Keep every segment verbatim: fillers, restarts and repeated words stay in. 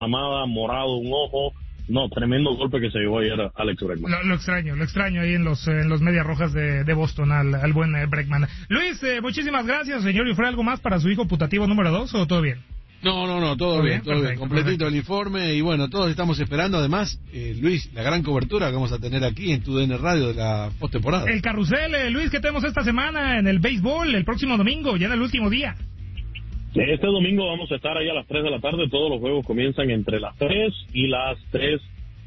inflamada, morado, un ojo. No, tremendo golpe que se llevó ayer Alex Bregman. Lo, lo extraño, lo extraño ahí en los en los Medias Rojas de, de Boston al, al buen eh, Bregman. Luis, eh, muchísimas gracias, señor. ¿Y fue algo más para su hijo putativo número dos o todo bien? No, no, no, todo, todo bien, bien, todo perfecto, bien. Completito perfecto. El informe y bueno, todos estamos esperando además, eh, Luis, la gran cobertura que vamos a tener aquí en tu D N Radio de la postemporada. El carrusel, eh, Luis, que tenemos esta semana en el béisbol, el próximo domingo, ya en el último día. Este domingo vamos a estar ahí a las tres de la tarde, todos los juegos comienzan entre las tres y las tres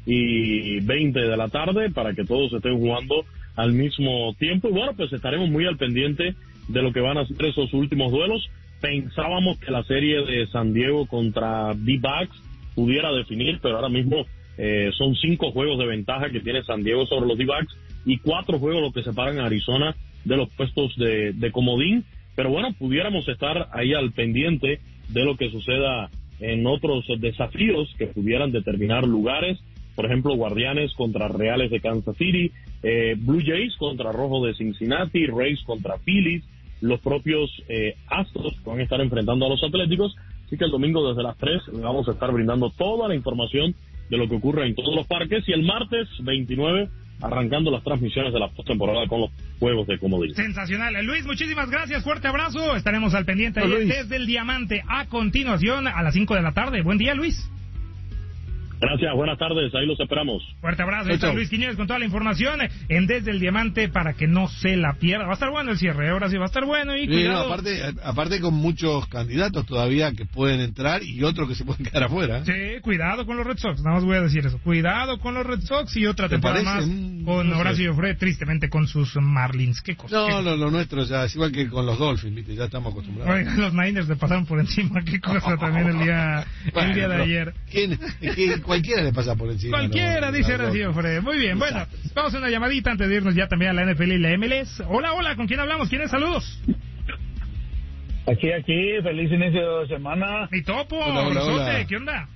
y veinte de la tarde para que todos estén jugando al mismo tiempo y bueno, pues estaremos muy al pendiente de lo que van a ser esos últimos duelos. Pensábamos que la serie de San Diego contra D-Backs pudiera definir, pero ahora mismo eh, son cinco juegos de ventaja que tiene San Diego sobre los D-Backs y cuatro juegos los que separan a Arizona de los puestos de, de comodín, pero bueno, pudiéramos estar ahí al pendiente de lo que suceda en otros desafíos que pudieran determinar lugares, por ejemplo, Guardianes contra Reales de Kansas City, eh, Blue Jays contra Rojos de Cincinnati, Rays contra Phillies, los propios eh, Astros que van a estar enfrentando a los Atléticos, así que el domingo desde las tres le vamos a estar brindando toda la información de lo que ocurre en todos los parques y el martes veintinueve arrancando las transmisiones de la postemporada con los juegos de comodín. Sensacional. Luis, muchísimas gracias, fuerte abrazo, estaremos al pendiente ahí desde el Diamante a continuación a las cinco de la tarde. Buen día, Luis. Gracias, buenas tardes, ahí los esperamos. Fuerte abrazo, ahí está Luis Quiñones con toda la información en Desde el Diamante para que no se la pierda. Va a estar bueno el cierre, ahora sí va a estar bueno y sí, cuidado. No, aparte, aparte con muchos candidatos todavía que pueden entrar y otros que se pueden quedar afuera. Sí, cuidado con los Red Sox, nada más voy a decir eso. Cuidado con los Red Sox y otra temporada más con no Horacio Jofré, tristemente con sus Marlins. ¿Qué cosa? No, ¿Qué lo, lo nuestro ya es igual que con los Dolphins, ¿viste? Ya estamos acostumbrados. Oiga, los Niners le pasaron por encima, qué cosa también el día, bueno, el día de ayer. ¿Quién, quién, cualquiera le pasa por encima. Cualquiera, no, dice Horacio Jofré. Muy bien, bueno, vamos a una llamadita antes de irnos ya también a la N F L y la M L S. Hola, hola, ¿con quién hablamos? ¿Quiénes? Saludos. Aquí, aquí, feliz inicio de semana. Mi topo, hola, hola, hola. ¿Qué onda?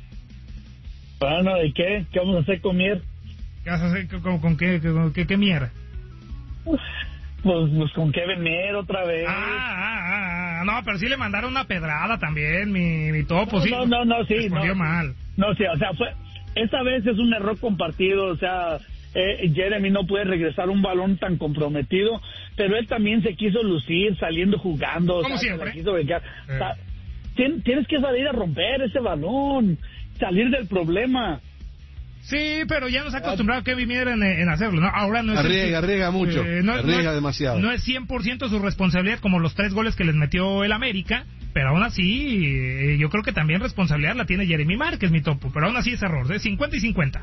Bueno, ¿y qué? ¿Qué vamos a hacer con mier? ¿Qué vas a hacer con, con qué, con qué, qué mier? Pues, pues con Kevin Mier otra vez. Ah, ah, ah, no, pero sí le mandaron una pedrada también, mi, mi topo, no, sí. No, no, no, sí. Respondió no, mal. No, sí, o sea, fue, esta vez es un error compartido, o sea, eh, Jeremy no puede regresar un balón tan comprometido, pero él también se quiso lucir saliendo jugando. Como o sea, siempre. Se quiso eh. o sea, tien, tienes que salir a romper ese balón, salir del problema. Sí, pero ya nos ha acostumbrado Kevin Mier en, en hacerlo, ¿no? Ahora no es... Arriesga, arriesga mucho, eh, no, arriesga no es, demasiado. No es cien por ciento su responsabilidad como los tres goles que les metió el América, pero aún así, eh, yo creo que también responsabilidad la tiene Jeremy Márquez, mi topo, pero aún así es error, ¿eh? cincuenta y cincuenta.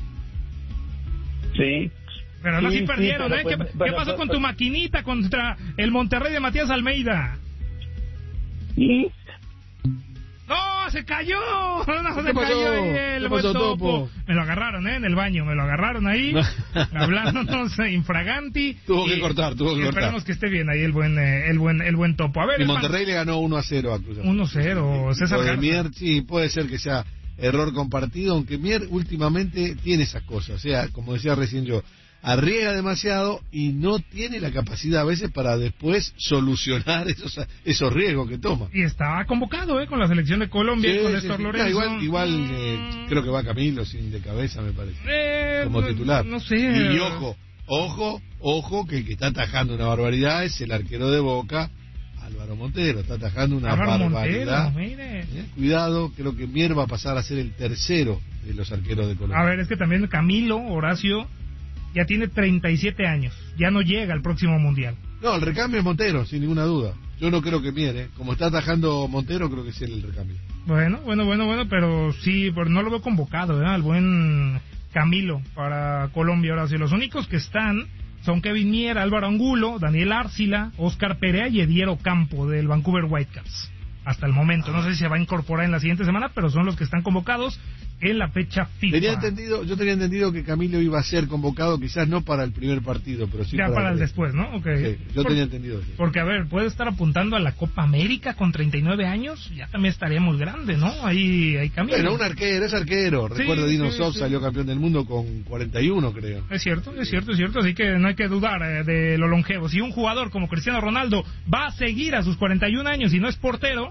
Sí. Pero aún así sí, perdieron, sí, ¿eh? Pues, ¿Qué, pero, ¿Qué pasó pero, con pero, tu maquinita contra el Monterrey de Matías Almeida? ¿Y? ¡No, se cayó! ¡No, se ¿Qué pasó? cayó ahí el buen topo. topo! Me lo agarraron, ¿eh? En el baño, me lo agarraron ahí, hablándonos infraganti. Tuvo que cortar, tuvo que cortar. Esperamos que esté bien ahí el buen eh, el buen el buen topo. A ver, y Monterrey le ganó uno a cero a Cruz Azul. uno a cero, César Garza. Mier, sí, puede ser que sea error compartido, aunque Mier últimamente tiene esas cosas. O sea, como decía recién yo, arriesga demasiado y no tiene la capacidad a veces para después solucionar esos esos riesgos que toma. Y estaba convocado eh con la selección de Colombia, sí, con sí, Néstor sí. Lorenzo. No, igual igual mm. eh, creo que va Camilo sin de cabeza, me parece, eh, como no, titular. No sé. Y, y ojo, ojo, ojo que el que está atajando una barbaridad es el arquero de Boca, Álvaro Montero, está atajando una Álvaro barbaridad. Montero, mire. Eh, cuidado, creo que Mier va a pasar a ser el tercero de los arqueros de Colombia. A ver, es que también Camilo, Horacio, ya tiene treinta y siete años, ya no llega al próximo mundial. No, el recambio es Montero, sin ninguna duda. Yo no creo que Mier, ¿eh? Como está atajando Montero, creo que es él el recambio. Bueno, bueno, bueno, bueno, pero sí, pero no lo veo convocado, ¿eh? Al buen Camilo para Colombia. Ahora sí, los únicos que están son Kevin Mier, Álvaro Angulo, Daniel Árcila, Oscar Perea y Ediero Campo del Vancouver Whitecaps. Hasta el momento, no sé si se va a incorporar en la siguiente semana, pero son los que están convocados en la fecha FIFA. Tenía entendido, yo tenía entendido que Camilo iba a ser convocado, quizás no para el primer partido, pero sí ya para, para el después, ¿no? Okay. Sí, yo Por, tenía entendido eso. Porque, a ver, puede estar apuntando a la Copa América con treinta y nueve años, ya también estaría muy grande, ¿no? Ahí hay Camilo. Bueno, un arquero, es arquero. Sí, Recuerdo, Dino sí, Sof sí. salió campeón del mundo con cuarenta y uno, creo. Es cierto, es cierto, es cierto, así que no hay que dudar eh, de lo longevo. Si un jugador como Cristiano Ronaldo va a seguir a sus cuarenta y un años y no es portero,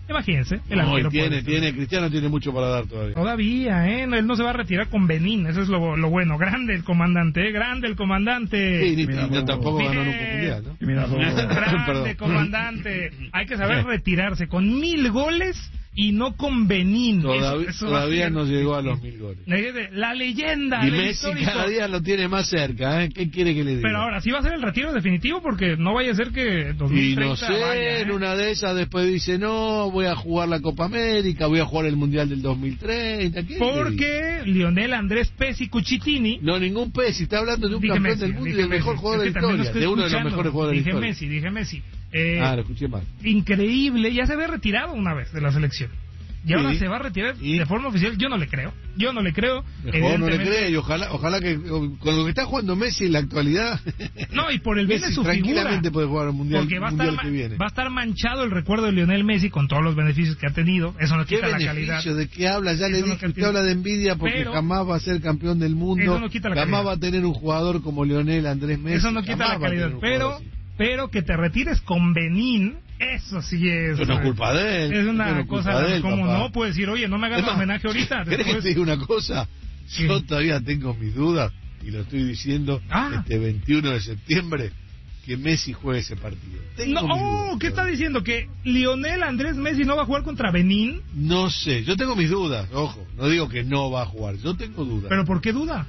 Imagínense, el No, y arquero tiene, puede- tiene, Cristiano tiene mucho para dar todavía. Todavía, ¿eh? Él no se va a retirar con Benín, eso es lo, lo bueno. Grande el comandante, ¿eh? Grande el comandante. Sí, ni, Mira, ni- tampoco bien. ganó nunca un mundial, ¿no? Y mira, Grande Perdón. comandante. Hay que saber retirarse con mil goles y no con Benín. Todavía, Eso- eso va a todavía ser- no llegó a los mil goles. La leyenda, Y el Messi histórico. cada día lo tiene más cerca, ¿eh? ¿Qué quiere que le diga? Pero ahora sí va a ser el retiro definitivo porque no vaya a ser que dos Y mil treinta no sé, vaya, ¿eh? en una de esas después dice, no, voy a jugar la Copa América, voy a jugar el Mundial del dos mil treinta. ¿Qué le digo? Porque Lionel Andrés Pesci Cucitini. No, ningún Pesci, está hablando de un Dije campeón Messi, del mundo y dije del mejor Messi. jugador Es de que la también lo historia, estoy de uno de los escuchando. mejores jugadores Dije de la Messi, historia. dije Messi. Eh, Ah, lo escuché mal. Increíble, ya se había retirado una vez de la selección. Y ahora Sí. se va a retirar ¿Y? de forma oficial. Yo no le creo. Yo no le creo. Mejor no le Evidentemente- cree y ojalá, ojalá que con lo que está jugando Messi en la actualidad, No, y por el bien de Messi su figura. tranquilamente puede jugar un mundial, Porque va a, mundial estar, que ma- viene. va a estar manchado el recuerdo de Lionel Messi con todos los beneficios que ha tenido. Eso no ¿Qué quita la calidad. beneficio? ¿De qué habla? Ya le Eso no dije, usted quita- habla de envidia porque Pero- jamás va a ser campeón del mundo, Eso no quita la jamás calidad. va a tener un jugador como Lionel Andrés Messi. Eso no quita jamás la va a tener calidad. un Pero, jugador así. pero que te retires con Benín, eso sí es. Eso no es culpa de él. Es eso una no es cosa, culpa de él, como papá. no puedes decir, oye, no me hagas Es más, homenaje ahorita. ¿Querés que Después, te diga una cosa? Sí. Yo todavía tengo mis dudas, y lo estoy diciendo Ah. este veintiuno de septiembre, que Messi juegue ese partido. Tengo no, mis oh, dudas ¿qué está todavía. diciendo? ¿Que Lionel Andrés Messi no va a jugar contra Benín? No sé, yo tengo mis dudas, ojo, no digo que no va a jugar, yo tengo dudas. ¿Pero por qué duda?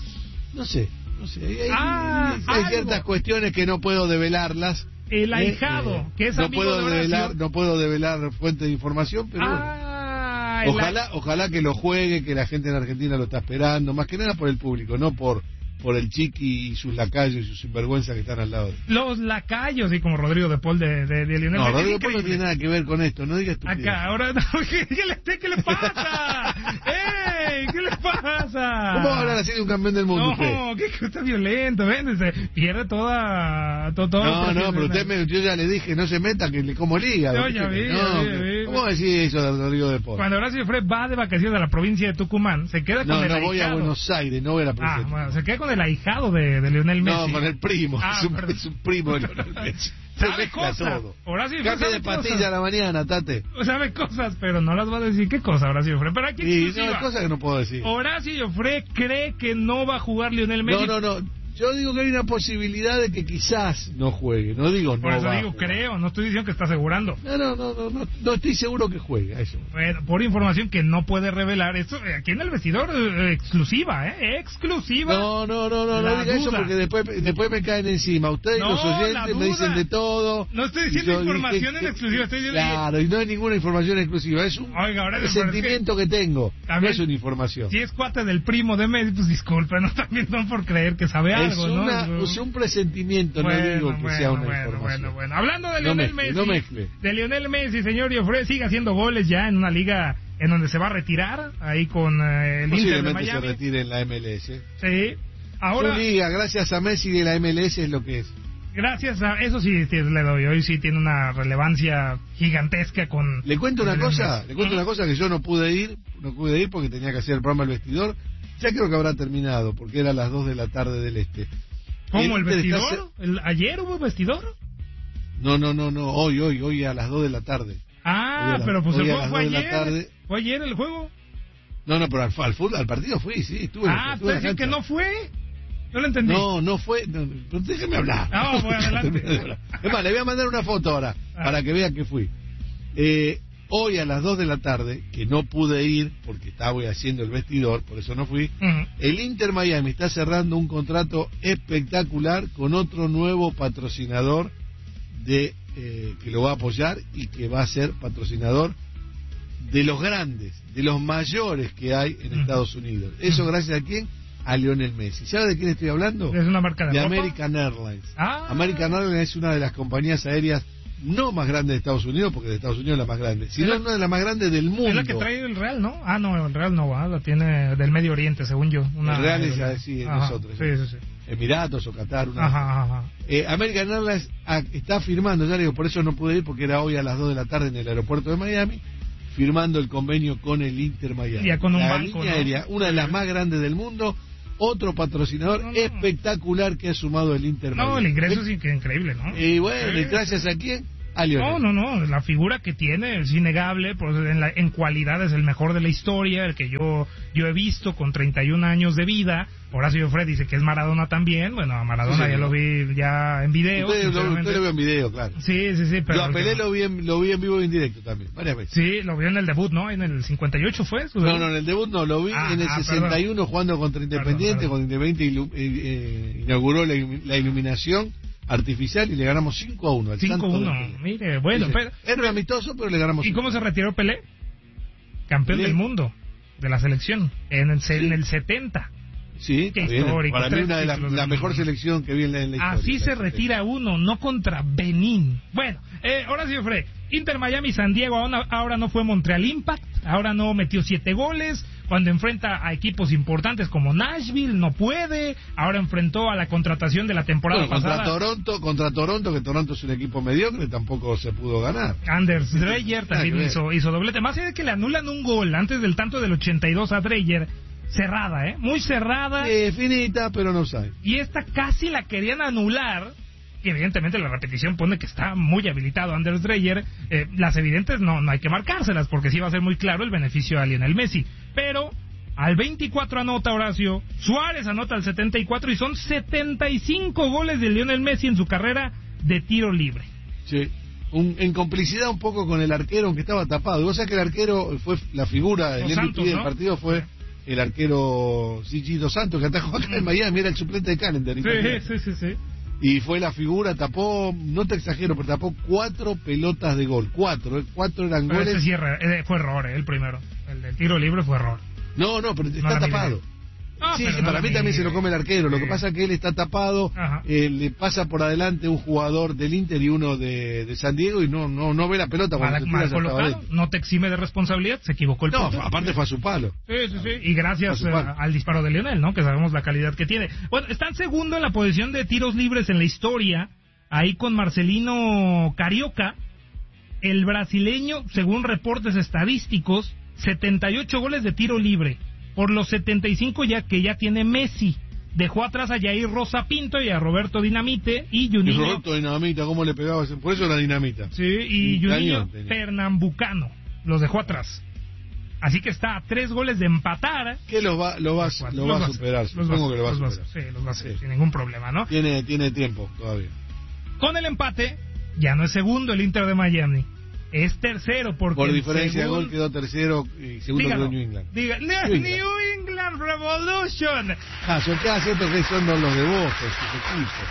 No sé, no sé, hay, hay- Ah, hay- hay algo. ciertas cuestiones que no puedo develarlas. El Eh, ahijado, eh, que es no amigo puedo de Horacio. develar, no puedo develar fuente de información, pero bueno. Ah, el Ojalá, ojalá que lo juegue, que la gente en Argentina lo está esperando, más que nada por el público, no por por el Chiqui y sus lacayos y sus sinvergüenzas que están al lado de él. Los lacayos, y como Rodrigo de Paul de, de, de Lionel No, Messi. Rodrigo Es Paul no increíble. tiene nada que ver con esto, no digas estupidez. Acá, ahora, no, ¿qué, qué le, ¿qué le pasa? ¡Ey! ¿Qué le pasa? ¿Cómo va a hablar así de un campeón del mundo usted? No, qué cosa violento, ven, se pierde toda... To, todo No, no, el pero usted me, yo ya le dije, no se meta, que le como liga. No, ya vi, ya vi, ya vi. ¿Cómo decís eso de Rodrigo de Paul? Cuando Horacio Fred va de vacaciones a la provincia de Tucumán, se queda con No, el no voy a ahijado. Buenos Aires, no voy a la Ah, provincia. bueno, se queda con el ahijado de, de Lionel Messi. No, con el primo, Ah, es, un, perdón. es un primo de Lionel Messi. Se ¿Sabe mezcla cosas? todo. Horacio Fred Cambia sabe de patilla cosas. a la mañana, tate. Sabe cosas, pero no las va a decir. ¿Qué cosa, Horacio Fred? Pero aquí Y no, exclusiva. hay cosas que no puedo decir. Horacio Joffre cree que no va a jugar Lionel Messi. No, no, no. Yo digo que hay una posibilidad de que quizás no juegue. No digo no Por eso va a digo jugar. creo, no estoy diciendo que está asegurando. No, no, no, no, no, no estoy seguro que juegue a eso. Bueno, por información que no puede revelar, esto eh, aquí en el vestidor, eh, exclusiva, ¿eh? Exclusiva. No, no, no, no, La no diga eso duda. porque después, después me caen encima. Ustedes y No, los la oyentes me duda. dicen de todo. No estoy Y diciendo yo información dije en que- exclusiva, estoy diciendo... Claro, y no hay ninguna información exclusiva. Es un Oiga, ahora sentimiento que tengo. No También- es una información. Si es cuate del primo de Messi, pues disculpe, no también no por creer que sabe Es, algo, una, ¿no? es un presentimiento, no digo que bueno, sea una bueno, información. bueno, bueno. Hablando de No Lionel mezcle, Messi, no mezcle. de Lionel Messi, señor Joffre, sigue haciendo goles ya en una liga en donde se va a retirar, ahí con eh, el Inter de Posiblemente se Miami. retire en la M L S. Sí. Ahora, Su liga, gracias a Messi de la M L S es lo que es. gracias a eso sí sí, le doy, hoy sí tiene una relevancia gigantesca con... Le cuento una con Lionel cosa, Messi. le cuento una cosa que yo no pude ir, no pude ir porque tenía que hacer el programa El Vestidor. Ya creo que habrá terminado porque era a las dos de la tarde del este. ¿Cómo, el Inter está vestidor? ¿El- ¿Ayer hubo vestidor? ce- No, no, no, no, hoy, hoy, hoy a las dos de la tarde. Hoy Ah, a la- pero pues el hoy a juego las fue dos de la ayer. tarde. ¿Fue ayer el juego? No, no, pero al, al fútbol, al partido fui, sí, estuve. Ah, estuve en la usted dice que cancha. no fue. No lo entendí. No, no fue. No, no, pero déjeme hablar. Ah, bueno, adelante. Es más, le voy a mandar una foto ahora Ah. para que vea que fui. Eh, hoy a las dos de la tarde, que no pude ir porque estaba haciendo el vestidor, por eso no fui. Ujú. El Inter Miami está cerrando un contrato espectacular con otro nuevo patrocinador de eh, que lo va a apoyar y que va a ser patrocinador de los grandes, de los mayores que hay en Ujú. Estados Unidos. ¿Eso Ujú. gracias a quién? A Lionel Messi. ¿Sabe de quién estoy hablando? ¿Es una marca de, De ropa? American Airlines. Ah. American Airlines es una de las compañías aéreas no más grandes de Estados Unidos, porque de Estados Unidos es la más grande, sino Es la- una de las más grandes del mundo. Es la que trae el Real, ¿no? Ah, no, el Real no va, la tiene del Medio Oriente, según yo. Una, El Real es así, Ajá, nosotros. Sí, sí, sí. Emiratos o Qatar. Una Ajá, ajá. Eh, American Airlines ah, está firmando, ya le digo, por eso no pude ir, porque era hoy a las dos de la tarde en el aeropuerto de Miami, firmando el convenio con el Inter Miami. Ya con un la banco, línea ¿no? aérea, una de las más grandes del mundo, otro patrocinador No, no. espectacular que ha sumado el Inter Miami. No, el ingreso es inc- increíble, ¿no? Y bueno, ¿y Sí. gracias a quién? a Lionel. No, no, no, la figura que tiene es innegable, pues en, la, en cualidad es el mejor de la historia, el que yo yo he visto con treinta y un años de vida. Horacio Fred dice que es Maradona también. Bueno, a Maradona sí, ya lo vi ya en video. Usted, lo, usted lo vio en video, claro. Sí, sí, sí. Pero yo a Pelé lo vi, en, lo vi en vivo y en directo también, varias veces. Sí, lo vio en el debut, ¿no? En el cincuenta y ocho fue su debut. No, no, en el debut no, lo vi ah, en el ah, sesenta y uno perdón. Jugando contra Independiente, perdón, perdón. Cuando Independiente ilu, eh, inauguró la, la iluminación artificial y le ganamos cinco a uno. cinco a uno, mire, bueno. Sí, pero, era un amistoso, pero le ganamos. ¿Y cómo se retiró Pelé? Campeón Pelé. del mundo de la selección en el, sí. en el setenta. Sí, qué histórico. Para mí una de la, la mejor selección que vi en la, en la historia. Así se retira uno, no contra Benín. Bueno, eh, ahora sí, Fred. Inter Miami San Diego, ahora, ahora no fue Montreal Impact, ahora no metió siete goles. Cuando enfrenta a equipos importantes como Nashville, no puede. Ahora enfrentó a la contratación de la temporada bueno, pasada. Contra Toronto, contra Toronto, que Toronto es un equipo mediocre, tampoco se pudo ganar. Anders Dreyer también hizo, hizo doblete. Más allá de que le anulan un gol antes del tanto del ochenta y dos a Dreyer. Cerrada, ¿eh? Muy cerrada. Sí, finita, pero no sabe. Y esta casi la querían anular. Y evidentemente la repetición pone que está muy habilitado Anders Dreyer. Eh, las evidentes no, no hay que marcárselas, porque sí va a ser muy claro el beneficio a Lionel Messi. Pero al veinticuatro anota Horacio, Suárez anota al setenta y cuatro y son setenta y cinco goles de Lionel Messi en su carrera de tiro libre. Sí. Un, en complicidad un poco con el arquero, aunque estaba tapado. Vos sabés que el arquero fue la figura del M V P Santos, del ¿no? partido fue el arquero Gigi Dos Santos, que atajó acá en Miami, era el suplente de Callender. Sí, sí, sí, sí. Y fue la figura, tapó, no te exagero, pero tapó cuatro pelotas de gol. Cuatro, ¿eh? Cuatro eran pero goles. Ese cierre, fue error, eh, el primero. El del tiro libre fue error. No, no, pero está no tapado. Ah, sí, sí, para mí también se lo come el arquero. Sí. Lo que pasa es que él está tapado, eh, le pasa por adelante un jugador del Inter y uno de, de San Diego y no no no ve la pelota cuando mal, mal colocado, no te exime de responsabilidad, se equivocó el No, portero. aparte fue a su palo. Sí, sí, sí, y gracias eh, al disparo de Lionel, ¿no? Que sabemos la calidad que tiene. Bueno, está en segundo en la posición de tiros libres en la historia, ahí con Marcelino Carioca, el brasileño, según reportes estadísticos, setenta y ocho goles de tiro libre. Por los setenta y cinco ya que ya tiene Messi. Dejó atrás a Jair Rosa Pinto y a Roberto Dinamite y Juninho. Y Roberto Dinamita, ¿cómo le pegaba? Por eso era Dinamita. Sí, y Juninho Pernambucano. Los dejó atrás. Así que está a tres goles de empatar. Que lo va, lo va, lo va a superar. Supongo que lo va a superar. Sí, los va a hacer, sí. Sin ningún problema, ¿no? Tiene, tiene tiempo todavía. Con el empate, ya no es segundo el Inter de Miami. Es tercero porque por diferencia según... de gol quedó tercero y segundo dígalo, quedó New England. Diga, New, New England. New England Revolution. Ah, son cada cierto que son los de vos, sus equipos.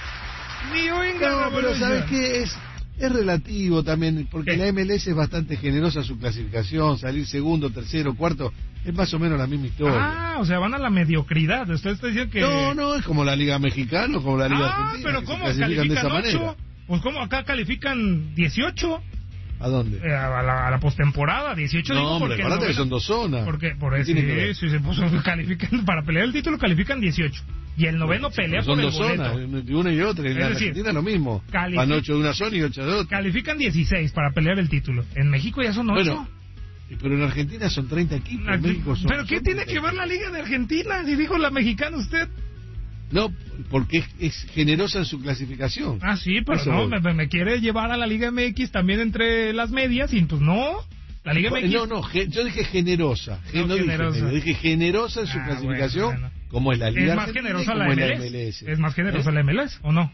New England no, Revolution. Pero ¿sabes qué? Es, es relativo también, porque ¿qué? La M L S es bastante generosa su clasificación, salir segundo, tercero, cuarto, es más o menos la misma historia. Ah, o sea, van a la mediocridad. Usted está diciendo que... No, no, es como la Liga Mexicana, como la Liga ah, Argentina. Ah, pero ¿cómo califican de esa ocho? Manera. Pues ¿cómo acá califican dieciocho? ¿A dónde? Eh, a la, a la postemporada, dieciocho. No, digo hombre, porque acuérdate que son dos zonas. Porque por eso sí, sí, se puso, califican, para pelear el título califican dieciocho. Y el noveno sí, pelea por el boleto. Son dos zonas, de una y otra. En la Argentina lo mismo. Van ocho de una zona y ocho de otra. Califican dieciséis para pelear el título. En México ya son ocho. Bueno, pero en Argentina son treinta equipos. En México son, ¿Pero qué son tiene que ver la Liga de Argentina? Si dijo la mexicana usted. No, porque es, es generosa en su clasificación. Ah, sí, pero eso no, me, me quiere llevar a la Liga M X también entre las medias y pues no. La Liga M X... No, no, ge, yo dije generosa. No, no generosa. Dije, dije generosa en su ah, clasificación, bueno, bueno. Como es la Liga ¿Es más generosa la M L S? La M L S? ¿Es más generosa ¿Eh? la M L S o no?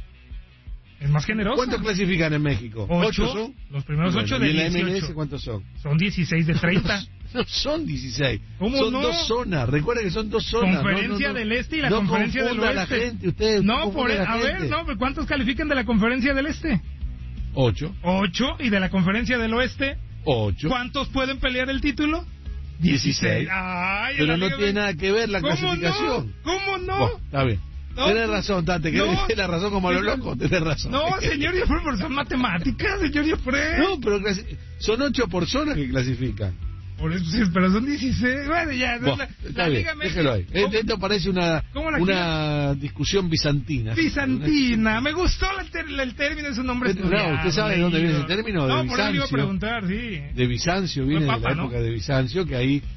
¿Es más generosa? ¿Cuántos clasifican en México? ¿Ocho? ¿Ocho son? Los primeros bueno, ocho de dieciocho. ¿Y la M L S cuántos son? Son dieciséis de treinta. No son dieciséis, ¿Cómo son no? dos zonas, recuerda que son dos zonas. Conferencia no, no, no, del Este y la no Conferencia del Oeste. La gente, usted no, por el, a gente. ver, no, ¿cuántos califican de la Conferencia del Este? Ocho. Ocho, y de la Conferencia del Oeste. Ocho. ¿Cuántos pueden pelear el título? Dieciséis. Ay, pero no tiene nada que ver la ¿Cómo clasificación. No? ¿Cómo no? Bueno, está bien. No, tenés razón, Tate, que no, tenés razón como a los locos, tenés razón. No, señor Yofre, pero son matemáticas, señor Yofre. No, pero son ocho por zona que clasifican. Por eso sí, pero son dieciséis. Bueno, ya, bueno, la, está la bien, Liga déjelo ahí. ¿Cómo? Esto parece una, una discusión bizantina. Bizantina, me gustó el, ter, el término, es un nombre estudiado. No, ¿usted sabe de dónde viene ese término? De no, Bizancio. por eso iba a preguntar, sí. De Bizancio, viene Papa, de la época ¿no? de Bizancio, que ahí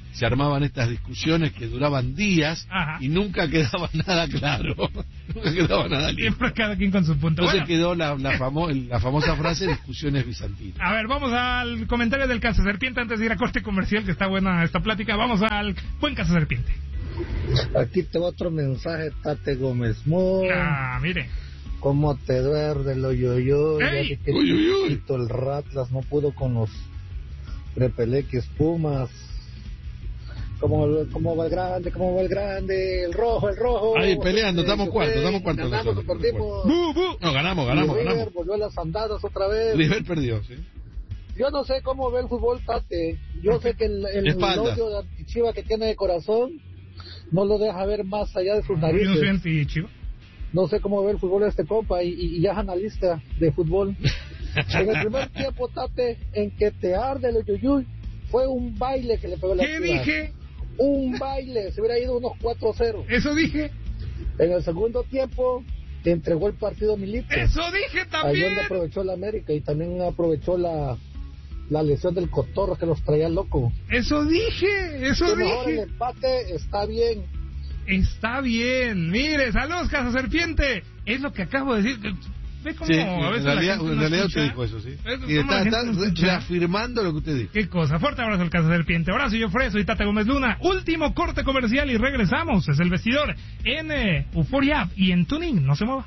se armaban estas discusiones que duraban días. Ajá. Y nunca quedaba nada claro. Nunca quedaba nada limpio. Siempre cada quien con su punto. Entonces Bueno. quedó la, la, famo la famosa frase discusiones bizantinas. A ver, vamos al comentario del Cazaserpiente antes de ir a corte comercial, que está buena esta plática. Vamos al buen Cazaserpiente. Aquí te va otro mensaje, Tate Gómez. Muy... Ah, mire. ¿Cómo te duerde el oyoyo? Ya ¡Ey! que Uy, uy, uy. el Ratlas no pudo con los Repeleques Pumas. ¿Cómo, ¿Cómo va el grande? ¿Cómo va el grande? El rojo, el rojo. Ahí peleando, estamos Eh, cuartos, estamos cuartos. Ganamos o nosotros, perdimos. ¡Bu, bu! No, ganamos, ganamos, River ganamos. volvió a las andadas otra vez. River perdió, ¿sí? Yo no sé cómo ve el fútbol, Tate. Yo sé que el, el, el Espalda. odio de antichiva que tiene de corazón no lo deja ver más allá de sus Yo no soy narices. anti-Chiva. No sé cómo ve el fútbol este compa y, y, y ya es analista de fútbol. En el primer tiempo, Tate, en que te arde el yuyuy, fue un baile que le pegó la ¿Qué Chivas. dije? Un baile, se hubiera ido unos cuatro cero. Eso dije. En el segundo tiempo, te entregó el partido a Milito. Eso dije Ahí también. donde aprovechó la América y también aprovechó la, la lesión del Cotorro que los traía loco. Eso dije. Eso Que mejor el dije. empate está bien. Está bien. Mire, saludos, Cazaserpiente. Es lo que acabo de decir. Ve cómo Sí, a en veces la realidad, gente en no realidad escucha. usted dijo eso, sí. ¿Ves Y cómo la está, gente está no escucha? reafirmando lo que usted dijo. Qué cosa. Fuerte abrazo al Cazaserpiente. Abrazo, yo Freso y Tata Gómez Luna. Último corte comercial y regresamos. Es el vestidor en eh, Euphoria App y en Tuning. No se mueva.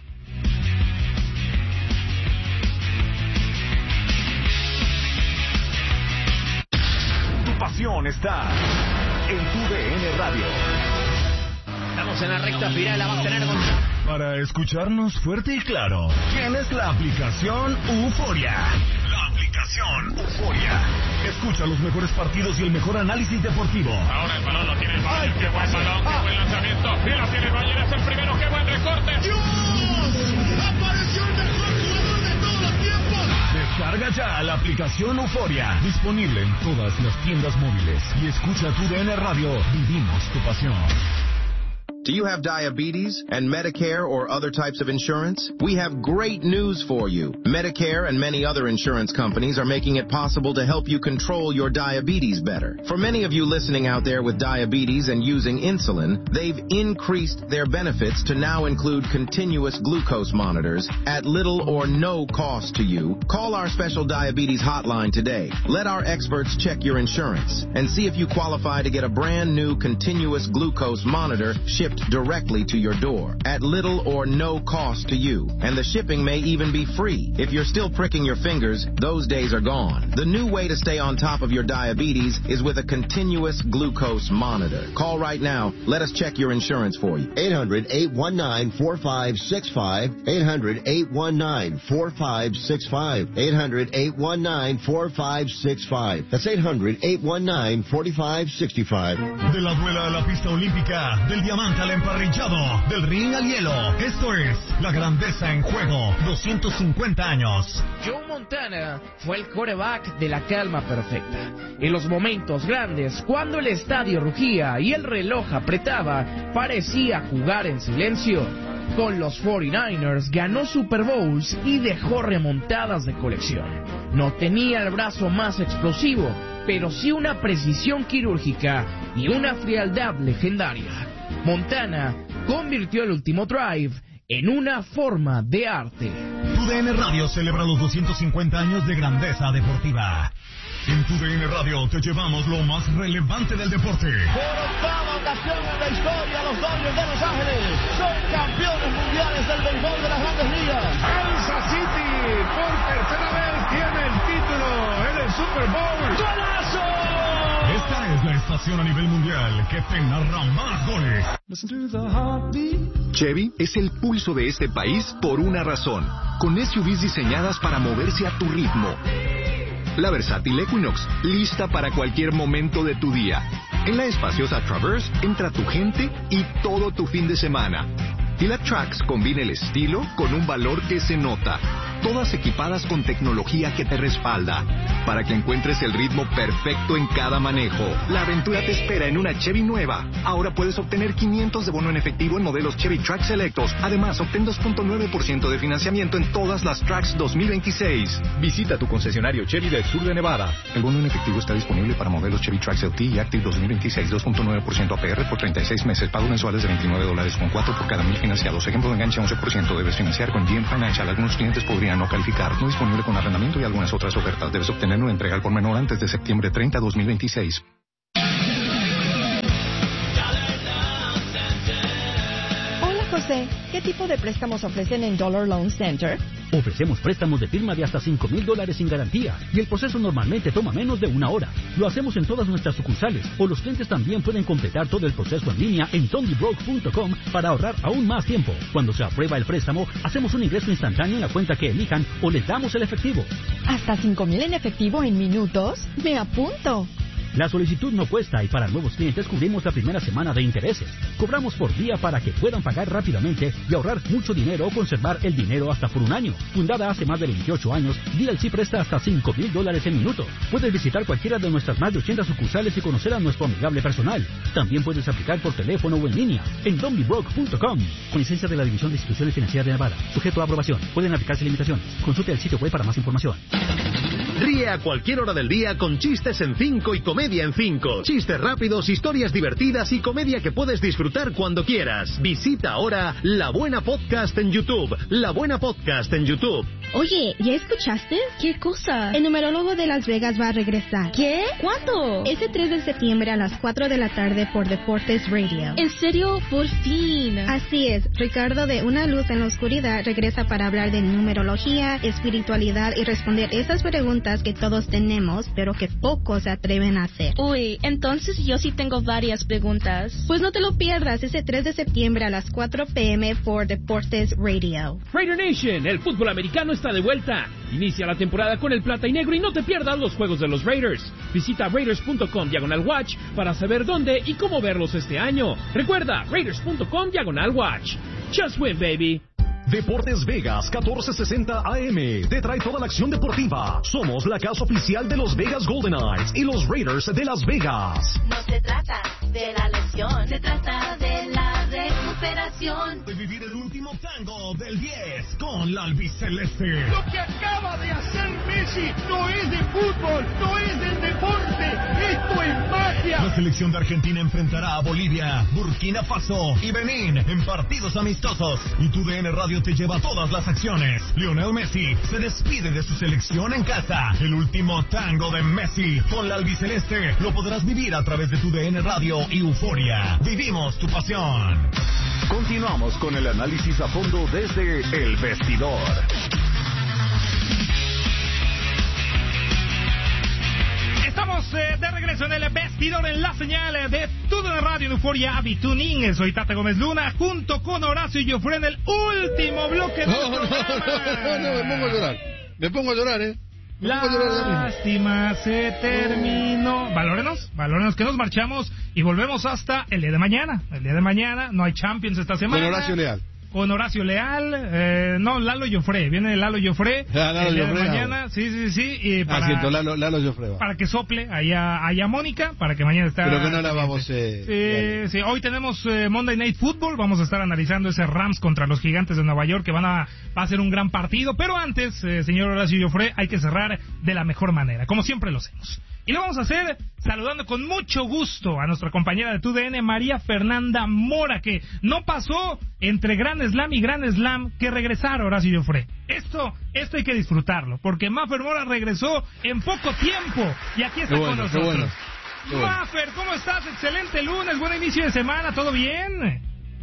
Tu pasión está en tu D N Radio. Estamos en la recta final, la va a tener con... Para escucharnos fuerte y claro, tienes la aplicación Euforia. La aplicación Euforia. Escucha los mejores partidos y el mejor análisis deportivo. Ahora el balón lo tiene el Bayern. Qué buen balón, qué buen lanzamiento. Y lo tiene el Bayern, es el primero. Qué buen recorte. ¡Apareció el mejor jugador de todos los tiempos! Descarga ya la aplicación Euforia. Disponible en todas las tiendas móviles. Y escucha tu D N Radio. Vivimos tu pasión. Do you have diabetes and Medicare or other types of insurance? We have great news for you. Medicare and many other insurance companies are making it possible to help you control your diabetes better. For many of you listening out there with diabetes and using insulin, they've increased their benefits to now include continuous glucose monitors at little or no cost to you. Call our special diabetes hotline today. Let our experts check your insurance and see if you qualify to get a brand new continuous glucose monitor shipped directly to your door at little or no cost to you. And the shipping may even be free. If you're still pricking your fingers, those days are gone. The new way to stay on top of your diabetes is with a continuous glucose monitor. Call right now. Let us check your insurance for you. eight hundred, eight one nine, four five six five. eight hundred, eight one nine, four five six five. eight hundred, eight one nine, four five six five. That's eight hundred, eight one nine, four five six five. De la duela a la pista olímpica, del diamante al emparrillado, del ring al hielo. Esto es la grandeza en juego. doscientos cincuenta años. Joe Montana fue el quarterback de la calma perfecta. En los momentos grandes, cuando el estadio rugía y el reloj apretaba, parecía jugar en silencio. Con los cuarenta y nueve ers ganó Super Bowls y dejó remontadas de colección. No tenía el brazo más explosivo, pero sí una precisión quirúrgica y una frialdad legendaria. Montana convirtió el último drive en una forma de arte. Tu D N Radio celebra los doscientos cincuenta años de grandeza deportiva. En Tu D N Radio te llevamos lo más relevante del deporte. Por octava ocasión en la historia, los Dodgers de Los Ángeles son campeones mundiales del béisbol de las Grandes Ligas. Kansas City por tercera vez tiene el título en el Super Bowl. ¡Golazo! Esta es la estación a nivel mundial que te narra más goles. Chevy es el pulso de este país por una razón. Con S U Vs diseñadas para moverse a tu ritmo. La versátil Equinox, lista para cualquier momento de tu día. En la espaciosa Traverse entra tu gente y todo tu fin de semana. Y la Trax combina el estilo con un valor que se nota. todas equipadas con tecnología que te respalda, para que encuentres el ritmo perfecto en cada manejo. La aventura te espera en una Chevy nueva. Ahora puedes obtener quinientos de bono en efectivo en modelos Chevy Trax selectos. Además, obtén dos punto nueve por ciento de financiamiento en todas las Trax dos mil veintiséis. Visita tu concesionario Chevy del sur de Nevada. El bono en efectivo está disponible para modelos Chevy Trax L T y Active dos mil veintiséis, dos punto nueve por ciento A P R por treinta y seis meses. Pagos mensuales de veintinueve dólares con cuatro por cada mil financiados. Ejemplo de enganche once por ciento. Debes financiar con G M Financial. Algunos clientes podrían no calificar. No disponible con arrendamiento y algunas otras ofertas. Debes obtener una entrega al por menor antes de septiembre treinta, dos mil veintiséis. José, ¿qué tipo de préstamos ofrecen en Dollar Loan Center? Ofrecemos préstamos de firma de hasta cinco mil dólares sin garantía y el proceso normalmente toma menos de una hora. Lo hacemos en todas nuestras sucursales o los clientes también pueden completar todo el proceso en línea en Tony Broke punto com para ahorrar aún más tiempo. Cuando se aprueba el préstamo, hacemos un ingreso instantáneo en la cuenta que elijan o les damos el efectivo. ¿Hasta cinco mil en efectivo en minutos? ¡Me apunto! La solicitud no cuesta y para nuevos clientes cubrimos la primera semana de intereses. Cobramos por día para que puedan pagar rápidamente y ahorrar mucho dinero o conservar el dinero hasta por un año. Fundada hace más de veintiocho años, D L C presta hasta cinco mil dólares en minutos. Puedes visitar cualquiera de nuestras más de ochenta sucursales y conocer a nuestro amigable personal. También puedes aplicar por teléfono o en línea en Tony Broke punto com. Con licencia de la División de Instituciones Financieras de Nevada. Sujeto a aprobación. Pueden aplicarse limitaciones. Consulte el sitio web para más información. Ríe a cualquier hora del día con chistes en cinco y comedia en cinco. Chistes rápidos, historias divertidas y comedia que puedes disfrutar cuando quieras. Visita ahora La Buena Podcast en YouTube. La Buena Podcast en YouTube. Oye, ¿ya escuchaste? ¿Qué cosa? El numerólogo de Las Vegas va a regresar. ¿Qué? ¿Cuándo? Ese tres de septiembre a las cuatro de la tarde por Deportes Radio. ¿En serio? Por fin. Así es. Ricardo de Una Luz en la Oscuridad regresa para hablar de numerología, espiritualidad y responder esas preguntas que todos tenemos, pero que pocos se atreven a hacer. Uy, entonces yo sí tengo varias preguntas. Pues no te lo pierdas ese tres de septiembre a las cuatro p m por Deportes Radio. Raider Nation, el fútbol americano está de vuelta. Inicia la temporada con el plata y negro y no te pierdas los juegos de los Raiders. Visita Raiders punto com diagonal watch para saber dónde y cómo verlos este año. Recuerda, Raiders punto com diagonal watch. Just win, baby. Deportes Vegas catorce sesenta A M te trae toda la acción deportiva. Somos la casa oficial de los Vegas Golden Knights y los Raiders de Las Vegas. No se trata de la lesión, se trata de la recuperación. De vivir el último tango del diez con la albiceleste. Lo que acaba de hacer Messi no es de fútbol, no es del deporte, esto es magia. La selección de Argentina enfrentará a Bolivia, Burkina Faso y Benín en partidos amistosos. Y tu D N Radio te lleva todas las acciones. Lionel Messi se despide de su selección en casa. El último tango de Messi con la albiceleste lo podrás vivir a través de tu D N Radio y Euforia. Vivimos tu pasión. Continuamos con el análisis a fondo desde El Vestidor. Estamos eh, de regreso en El Vestidor en la señal de Todo en Radio en Euforia Tuning. Soy Tata Gómez Luna junto con Horacio y Joffre en el último bloque del no, programa. No, no, no, me pongo a llorar. Me pongo a llorar, ¿eh? Me pongo a llorar Lástima se terminó. Valórenos, valórenos que nos marchamos y volvemos hasta el día de mañana. El día de mañana no hay Champions esta semana. Con Horacio Leal. Con Horacio Leal, eh, no, Lalo Joffre, viene Lalo Joffre ah, Lalo el día Joffre, de mañana, sí, sí, sí, y para, ah, siento, Lalo, Lalo Joffre va. para que sople allá, allá Mónica, para que mañana esté. Pero que no la vamos eh, sí, sí, hoy tenemos eh, Monday Night Football, vamos a estar analizando ese Rams contra los Gigantes de Nueva York, que van a, va a ser un gran partido, pero antes, eh, señor Horacio Joffre, hay que cerrar de la mejor manera, como siempre lo hacemos. Y lo vamos a hacer saludando con mucho gusto a nuestra compañera de T U D N, María Fernanda Mora, que no pasó entre Gran Slam y Gran Slam que regresar, Horacio Joffre. Esto, esto hay que disfrutarlo, porque Mafer Mora regresó en poco tiempo y aquí está qué bueno, con nosotros. Qué bueno, qué bueno. Mafer, ¿cómo estás? Excelente lunes, buen inicio de semana, ¿todo bien?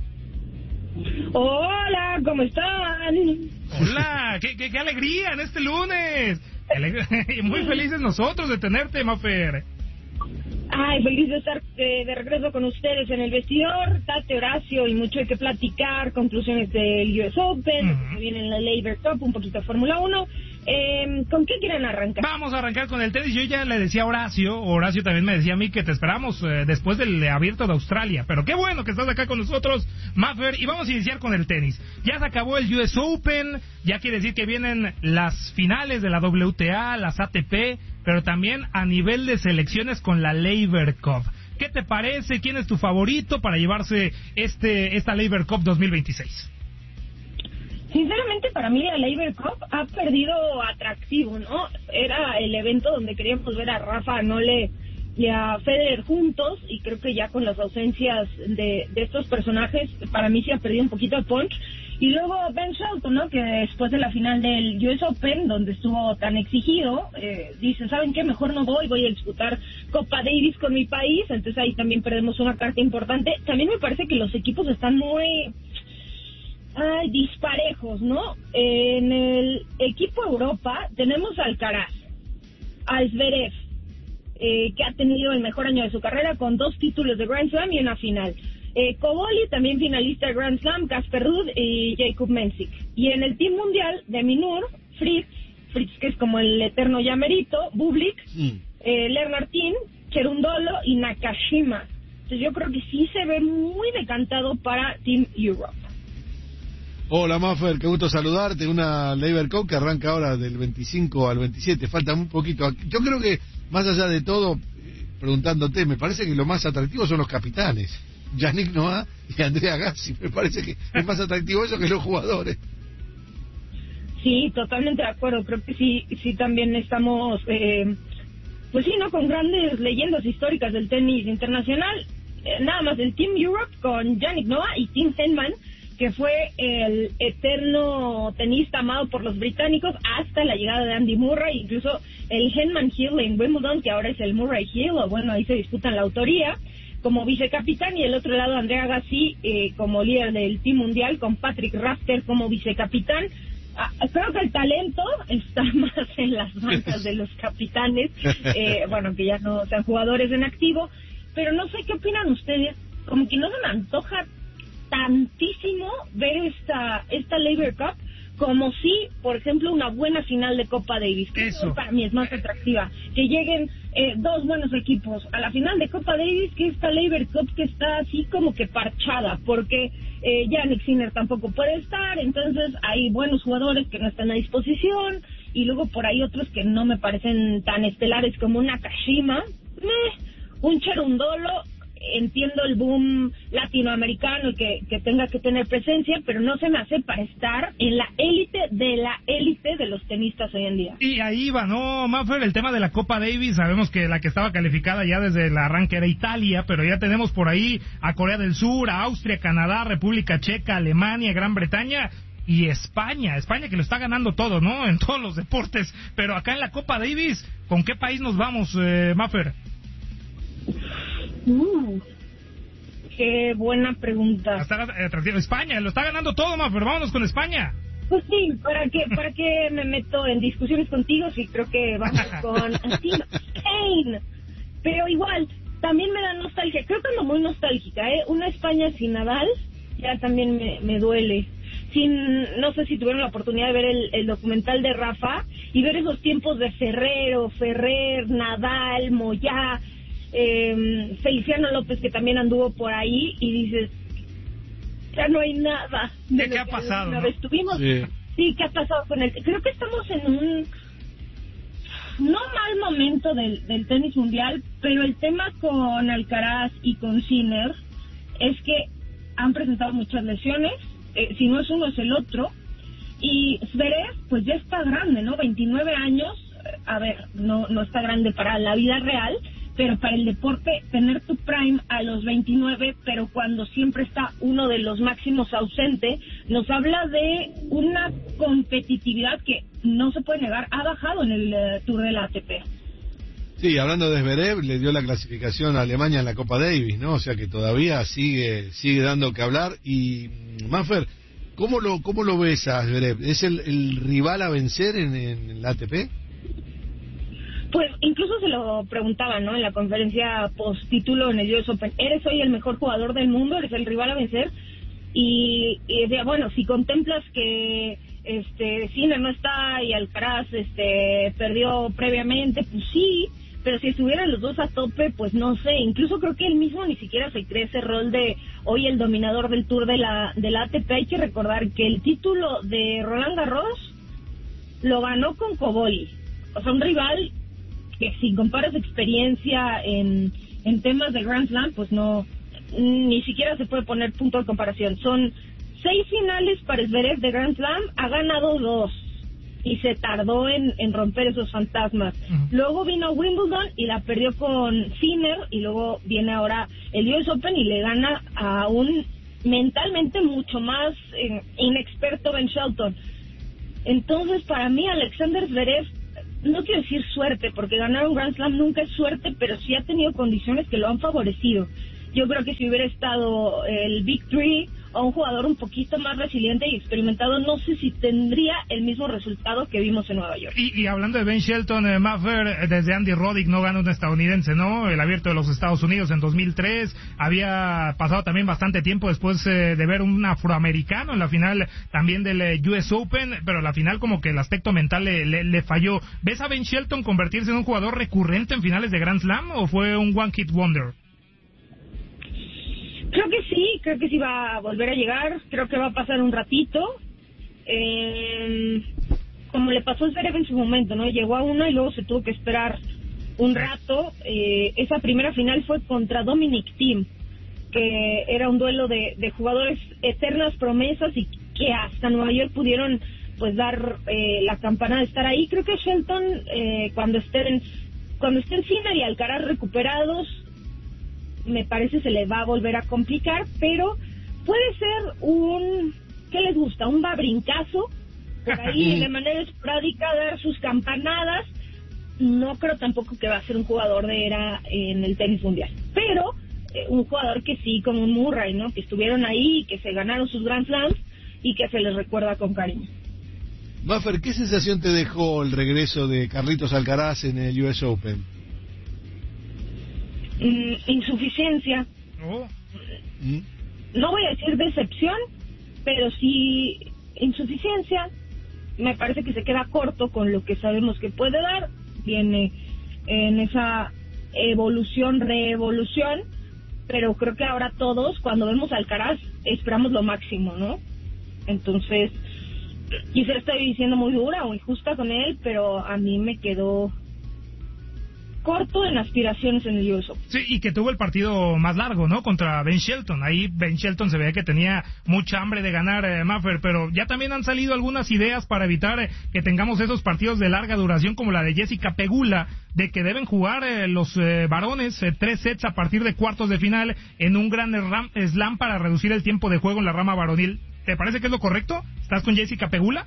Hola, ¿cómo están? Hola, qué, qué, qué alegría en este lunes. Muy felices nosotros de tenerte, Mafer. Ay, feliz de estar eh, de regreso con ustedes en el vestidor. Tate, Horacio, y mucho hay que platicar. Conclusiones del U S Open, uh-huh. que viene en la Labor Cup, un poquito de Fórmula uno. Eh, ¿Con qué quieren arrancar? Vamos a arrancar con el tenis. Yo ya le decía a Horacio, Horacio también me decía a mí que te esperamos eh, después del Abierto de Australia, pero qué bueno que estás acá con nosotros, Maffer, y vamos a iniciar con el tenis. Ya se acabó el U S Open, ya quiere decir que vienen las finales de la W T A, las A T P, pero también a nivel de selecciones con la Laver Cup. ¿Qué te parece? ¿Quién es tu favorito para llevarse este esta Laver Cup dos mil veintiséis? Sinceramente, para mí la Laver Cup ha perdido atractivo, ¿no? Era el evento donde queríamos ver a Rafa, a Nole y a Federer juntos, y creo que ya con las ausencias de, de estos personajes, para mí sí ha perdido un poquito el punch. Y luego Ben Shelton, ¿no? Que después de la final del U S Open, donde estuvo tan exigido, eh, dice, ¿saben qué? Mejor no voy, voy a disputar Copa Davis con mi país, entonces ahí también perdemos una carta importante. También me parece que los equipos están muy... Ay, disparejos, ¿no? En el equipo Europa tenemos a Alcaraz, a Zverev, eh, que ha tenido el mejor año de su carrera con dos títulos de Grand Slam y una final. Eh, Koboli, también finalista de Grand Slam, Casper Ruud y Jakub Mensik. Y en el team mundial de Minur, Fritz, Fritz que es como el eterno llamerito, Bublik, mm. eh, Lernartin, Cherundolo y Nakashima. Entonces yo creo que sí se ve muy decantado para Team Europe. Hola Maffer, qué gusto saludarte. Una Laver Cup que arranca ahora del veinticinco al veintisiete, falta un poquito. Yo creo que más allá de todo, eh, preguntándote, me parece que lo más atractivo son los capitanes, Yannick Noah y Andrea Agassi. Me parece que es más atractivo eso que los jugadores. Sí, totalmente de acuerdo. Creo que sí, sí también estamos, eh, pues sí, ¿no? Con grandes leyendas históricas del tenis internacional. Eh, nada más el Team Europe con Yannick Noah y Tim Henman, que fue el eterno tenista amado por los británicos hasta la llegada de Andy Murray, incluso el Henman Hill en Wimbledon, que ahora es el Murray Hill, o bueno, ahí se disputan la autoría, como vicecapitán, y el otro lado Andrea Agassi eh, como líder del team mundial, con Patrick Rafter como vicecapitán. Ah, creo que el talento está más en las bancas de los capitanes, eh, bueno, que ya no sean jugadores en activo, pero no sé qué opinan ustedes, como que no se me antoja tantísimo ver esta esta Laver Cup como si, por ejemplo, una buena final de Copa Davis, que eso para mí es más atractiva, que lleguen eh, dos buenos equipos a la final de Copa Davis, que esta Laver Cup que está así como que parchada, porque eh, Jannik Sinner tampoco puede estar, entonces hay buenos jugadores que no están a disposición, y luego por ahí otros que no me parecen tan estelares como un Nakashima, meh, un Cherundolo. Entiendo el boom latinoamericano y que, que tenga que tener presencia, pero no se me hace para estar en la élite de la élite de los tenistas hoy en día. Y ahí va, ¿no, Maffer? El tema de la Copa Davis, sabemos que la que estaba calificada ya desde el arranque era Italia, pero ya tenemos por ahí a Corea del Sur, a Austria, Canadá, República Checa, Alemania, Gran Bretaña y España. España que lo está ganando todo, ¿no? En todos los deportes, pero acá en la Copa Davis, ¿con qué país nos vamos, eh, Maffer? Uh, qué buena pregunta. Está atractivo. España, lo está ganando todo, ma, pero vámonos con España. Pues sí, ¿para qué, para qué me meto en discusiones contigo si creo que vamos con Team Spain? Pero igual, también me da nostalgia, creo que ando muy nostálgica, ¿eh? Una España sin Nadal ya también me, me duele. Sin, no sé si tuvieron la oportunidad de ver el, el documental de Rafa y ver esos tiempos de Ferrero, Ferrer, Nadal, Moyá, eh, Feliciano López, que también anduvo por ahí, y dices, ya no hay nada. ¿Qué, ¿qué ha pasado? Una ¿no? vez tuvimos, sí. sí, ¿qué ha pasado con él? Creo que estamos en un no mal momento del, del tenis mundial, pero el tema con Alcaraz y con Sinner es que han presentado muchas lesiones, eh, si no es uno es el otro, y Zverev pues ya está grande, ¿no? veintinueve años, a ver, no, no está grande para la vida real, pero para el deporte, tener tu prime a los veintinueve, pero cuando siempre está uno de los máximos ausente, nos habla de una competitividad que no se puede negar, ha bajado en el uh, Tour de la A T P. Sí, hablando de Zverev, le dio la clasificación a Alemania en la Copa Davis, ¿no? O sea que todavía sigue sigue dando que hablar. Y, Maffer, ¿cómo lo cómo lo ves a Zverev? ¿Es el, el rival a vencer en, en la A T P? Pues incluso se lo preguntaban, ¿no? En la conferencia post-título en el U S Open. ¿Eres hoy el mejor jugador del mundo? ¿Eres el rival a vencer? Y, y decía, bueno, si contemplas que este, Sinner no está y Alcaraz este, perdió previamente, pues sí, pero si estuvieran los dos a tope, pues no sé, incluso creo que él mismo ni siquiera se cree ese rol de hoy el dominador del Tour de la, de la A T P. Hay que recordar que el título de Roland Garros lo ganó con Coboli, o sea, un rival que si comparas experiencia en, en temas de Grand Slam, pues no, ni siquiera se puede poner punto de comparación. Son seis finales para Zverev de Grand Slam, ha ganado dos y se tardó en, en romper esos fantasmas. Uh-huh. Luego vino Wimbledon y la perdió con Sinner, y luego viene ahora el U S Open y le gana a un mentalmente mucho más eh, inexperto Ben Shelton. Entonces, para mí, Alexander Zverev, no quiero decir suerte, porque ganar un Grand Slam nunca es suerte, pero sí ha tenido condiciones que lo han favorecido. Yo creo que si hubiera estado el Big Three o un jugador un poquito más resiliente y experimentado, no sé si tendría el mismo resultado que vimos en Nueva York. Y, y hablando de Ben Shelton, eh, Maffer, desde Andy Roddick no gana un estadounidense, ¿no? El Abierto de los Estados Unidos en dos mil tres, había pasado también bastante tiempo después eh, de ver un afroamericano en la final también del eh, U S Open, pero la final como que el aspecto mental le, le, le falló. ¿Ves a Ben Shelton convertirse en un jugador recurrente en finales de Grand Slam o fue un one hit wonder? Creo que sí, creo que sí va a volver a llegar, creo que va a pasar un ratito, eh, como le pasó a Zverev en su momento, ¿no? Llegó a una y luego se tuvo que esperar un rato. Eh, esa primera final fue contra Dominic Thiem, que era un duelo de, de jugadores eternas promesas y que hasta Nueva York pudieron pues dar eh, la campana de estar ahí. Creo que Shelton, eh, cuando estén cuando estén Sinner y Alcaraz recuperados, me parece se le va a volver a complicar, pero puede ser un, ¿qué les gusta? Un babrincazo, por ahí de manera esporádica dar sus campanadas. No creo tampoco que va a ser un jugador de era en el tenis mundial, pero eh, un jugador que sí, como un Murray, ¿no? Que estuvieron ahí, que se ganaron sus Grand Slams y que se les recuerda con cariño. Maffer, ¿qué sensación te dejó el regreso de Carlitos Alcaraz en el U S Open? Mm, insuficiencia. Oh. ¿Mm? No voy a decir decepción, pero sí insuficiencia. Me parece que se queda corto con lo que sabemos que puede dar. Viene en esa evolución, reevolución, pero creo que ahora todos, cuando vemos a Alcaraz, esperamos lo máximo, ¿no? Entonces, quizá estoy diciendo muy dura o injusta con él, pero a mí me quedó corto en aspiraciones en el U S Open. Sí, y que tuvo el partido más largo, ¿no? Contra Ben Shelton. Ahí Ben Shelton se veía que tenía mucha hambre de ganar, eh, Maffer, pero ya también han salido algunas ideas para evitar eh, que tengamos esos partidos de larga duración como la de Jessica Pegula, de que deben jugar eh, los eh, varones eh, tres sets a partir de cuartos de final en un gran slam para reducir el tiempo de juego en la rama varonil. ¿Te parece que es lo correcto? ¿Estás con Jessica Pegula?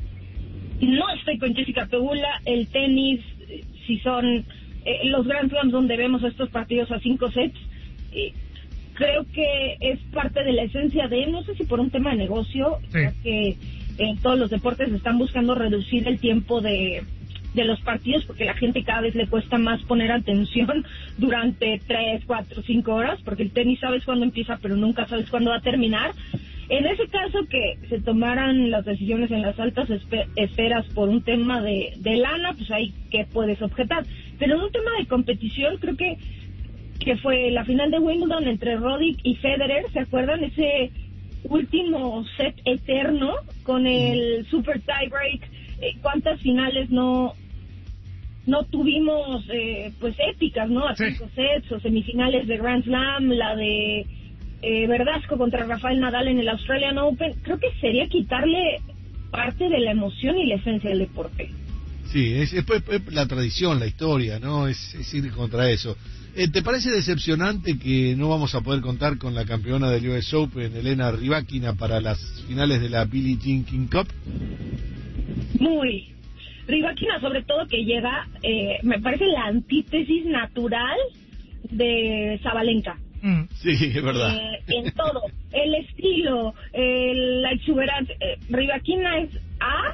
No estoy con Jessica Pegula. El tenis, si son Eh, los Grand Slams donde vemos estos partidos a cinco sets, eh, creo que es parte de la esencia de, no sé si por un tema de negocio, sí, ya que en todos los deportes están buscando reducir el tiempo de, de los partidos, porque a la gente cada vez le cuesta más poner atención durante tres, cuatro, cinco horas, porque el tenis sabes cuándo empieza, pero nunca sabes cuándo va a terminar. En ese caso que se tomaran las decisiones en las altas esferas por un tema de, de lana, pues ahí que puedes objetar. Pero en un tema de competición, creo que que fue la final de Wimbledon entre Roddick y Federer, ¿se acuerdan? Ese último set eterno con el super tiebreak. Eh, ¿Cuántas finales no no tuvimos eh, pues épicas, ¿no? A cinco sí. sets o semifinales de Grand Slam, la de Eh, Verdasco contra Rafael Nadal en el Australian Open. Creo que sería quitarle parte de la emoción y la esencia del deporte. Sí, es, es, es la tradición, la historia, ¿no? Es, es ir contra eso. Eh, ¿Te parece decepcionante que no vamos a poder contar con la campeona del U S Open, Elena Rybakina, para las finales de la Billie Jean King Cup? Muy. Rybakina, sobre todo, que llega, eh, me parece la antítesis natural de Sabalenka. Sí, es verdad. Eh, en todo, el estilo, eh, la exuberancia. Eh, Rybakina es A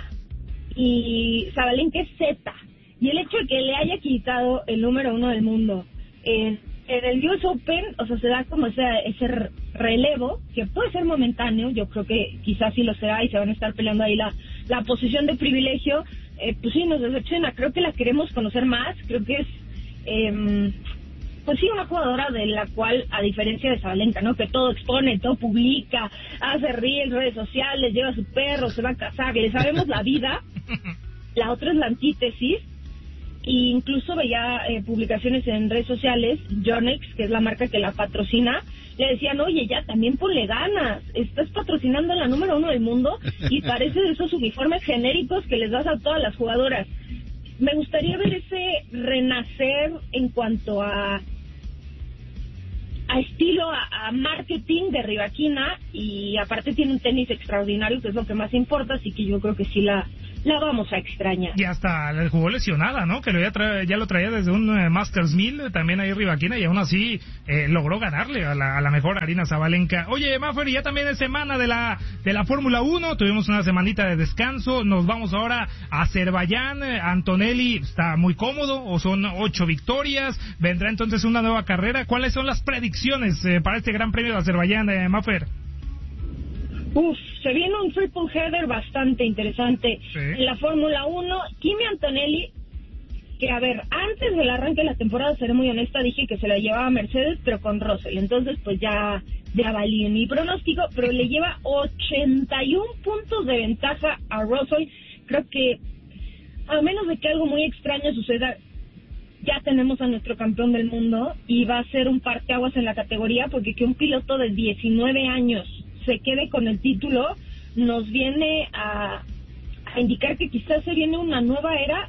y Sabalenka es Z. Y el hecho de que le haya quitado el número uno del mundo en, en el U S Open, o sea, se da como ese, ese relevo, que puede ser momentáneo, yo creo que quizás sí lo será y se van a estar peleando ahí la, la posición de privilegio, eh, pues sí, nos decepciona. Creo que la queremos conocer más, creo que es, eh, pues sí, una jugadora de la cual, a diferencia de Sabalenka, ¿no? Que todo expone, todo publica, hace reír en redes sociales, lleva a su perro, se va a casar, le sabemos la vida. La otra es la antítesis. Y incluso veía eh, publicaciones en redes sociales, Yonex, que es la marca que la patrocina, le decían, oye, ya también ponle ganas, estás patrocinando a la número uno del mundo y parece de esos uniformes genéricos que les das a todas las jugadoras. Me gustaría ver ese renacer en cuanto a a estilo, a, a marketing de Rybakina, y aparte tiene un tenis extraordinario, que es lo que más importa, así que yo creo que sí la la vamos a extrañar. Y hasta le jugó lesionada, ¿no? Que lo ya, tra ya lo traía desde un uh, Masters mil, también ahí Rybakina, y aún así eh, logró ganarle a la, a la mejor Aryna Sabalenka. Oye, Maffer, ya también es semana de la de la Fórmula uno, tuvimos una semanita de descanso, nos vamos ahora a Azerbaiyán. Antonelli está muy cómodo, o son ocho victorias, vendrá entonces una nueva carrera. ¿Cuáles son las predicciones eh, para este Gran Premio de Azerbaiyán, eh, Maffer? Uf, se viene un triple header bastante interesante sí. en la Fórmula uno. Kimi Antonelli, que a ver, antes del arranque de la temporada, seré muy honesta, dije que se la llevaba Mercedes, pero con Russell. Entonces, pues ya, ya valí en mi pronóstico, pero le lleva ochenta y un puntos de ventaja a Russell. Creo que, a menos de que algo muy extraño suceda, ya tenemos a nuestro campeón del mundo y va a ser un parteaguas en la categoría, porque que un piloto de diecinueve años se quede con el título nos viene a, a indicar que quizás se viene una nueva era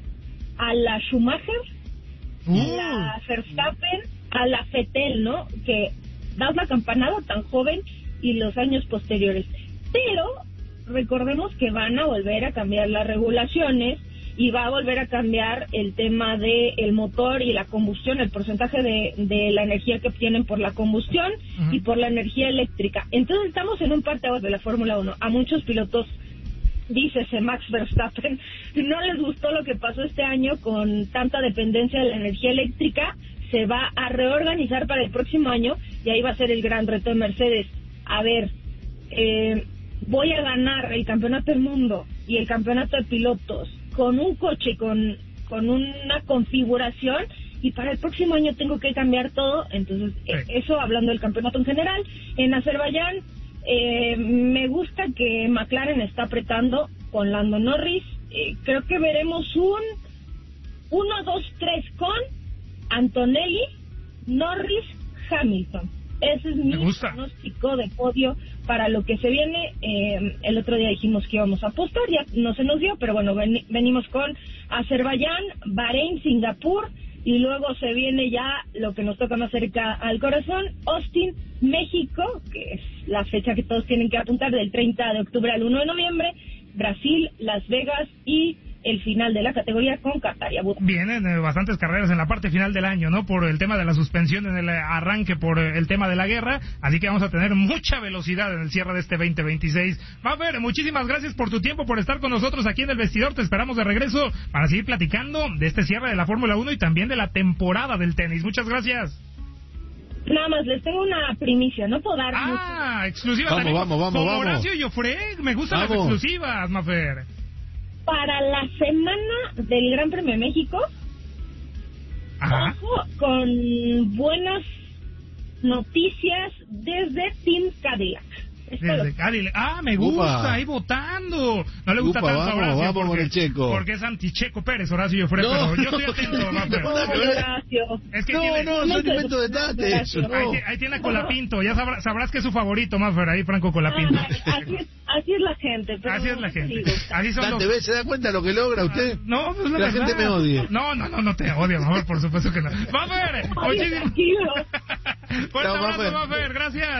a la Schumacher, uh. a la Verstappen, a la Vettel, ¿no? Que das la campanada tan joven y los años posteriores. Pero recordemos que van a volver a cambiar las regulaciones y va a volver a cambiar el tema de el motor y la combustión, el porcentaje de, de la energía que obtienen por la combustión uh-huh. y por la energía eléctrica. Entonces estamos en un parteaguas de la Fórmula uno. A muchos pilotos, dícese Max Verstappen, no les gustó lo que pasó este año con tanta dependencia de la energía eléctrica. Se va a reorganizar para el próximo año y ahí va a ser el gran reto de Mercedes. A ver, eh, voy a ganar el campeonato del mundo y el campeonato de pilotos con un coche, con, con una configuración, y para el próximo año tengo que cambiar todo. Entonces, sí. eh, eso hablando del campeonato en general. En Azerbaiyán, eh, me gusta que McLaren está apretando con Lando Norris. Eh, creo que veremos un uno dos tres con Antonelli, Norris, Hamilton. Ese es mi pronóstico de podio para lo que se viene. Eh, el otro día dijimos que íbamos a apostar, ya no se nos dio, pero bueno, ven, venimos con Azerbaiyán, Bahrein, Singapur, y luego se viene ya lo que nos toca más cerca al corazón, Austin, México, que es la fecha que todos tienen que apuntar, del treinta de octubre al uno de noviembre, Brasil, Las Vegas y el final de la categoría con Qatar y Abu Dhabi. Vienen eh, bastantes carreras en la parte final del año, ¿no? Por el tema de la suspensión en el arranque, por eh, el tema de la guerra, así que vamos a tener mucha velocidad en el cierre de este veinte veintiséis. Maffer, muchísimas gracias por tu tiempo, por estar con nosotros aquí en el vestidor. Te esperamos de regreso para seguir platicando de este cierre de la Fórmula uno y también de la temporada del tenis. Muchas gracias. Nada más, les tengo una primicia, no puedo dar Ah, mucho. exclusiva. Vamos, vamos, vamos, Como vamos. Horacio y Ofré, me gustan Vamos. las exclusivas, Maffer. Para la semana del Gran Premio de México, Ajá. ojo con buenas noticias desde Team Cadillac. Esto Desde lo... Cadillac. Ah, me gusta, Upa. ahí votando. No le gusta Upa, tanto a vamos, Horacio vamos porque, con el Checo. porque es anti-Checo Pérez, Horacio y Ofré, No. pero yo estoy atento, Maffer. No, Horacio. Es que No, tiene, no, son inventos de Tate, eso, no. ahí, ahí tiene a Colapinto, ya sabrás, sabrás que es su favorito, Maffer, ahí Franco Colapinto. Ah, así, es, así es la gente. Pero Así es la gente. digo. Así son Dante, los... ¿ve? ¿Se da cuenta lo que logra usted? No, pues la La verdad. gente me odia. No, no, no, no te odio, Maffer, por supuesto que no. Maffer, Oye, muchísimas... tranquilo. Fuerte Chao, abrazo, Maffer. Maffer, gracias.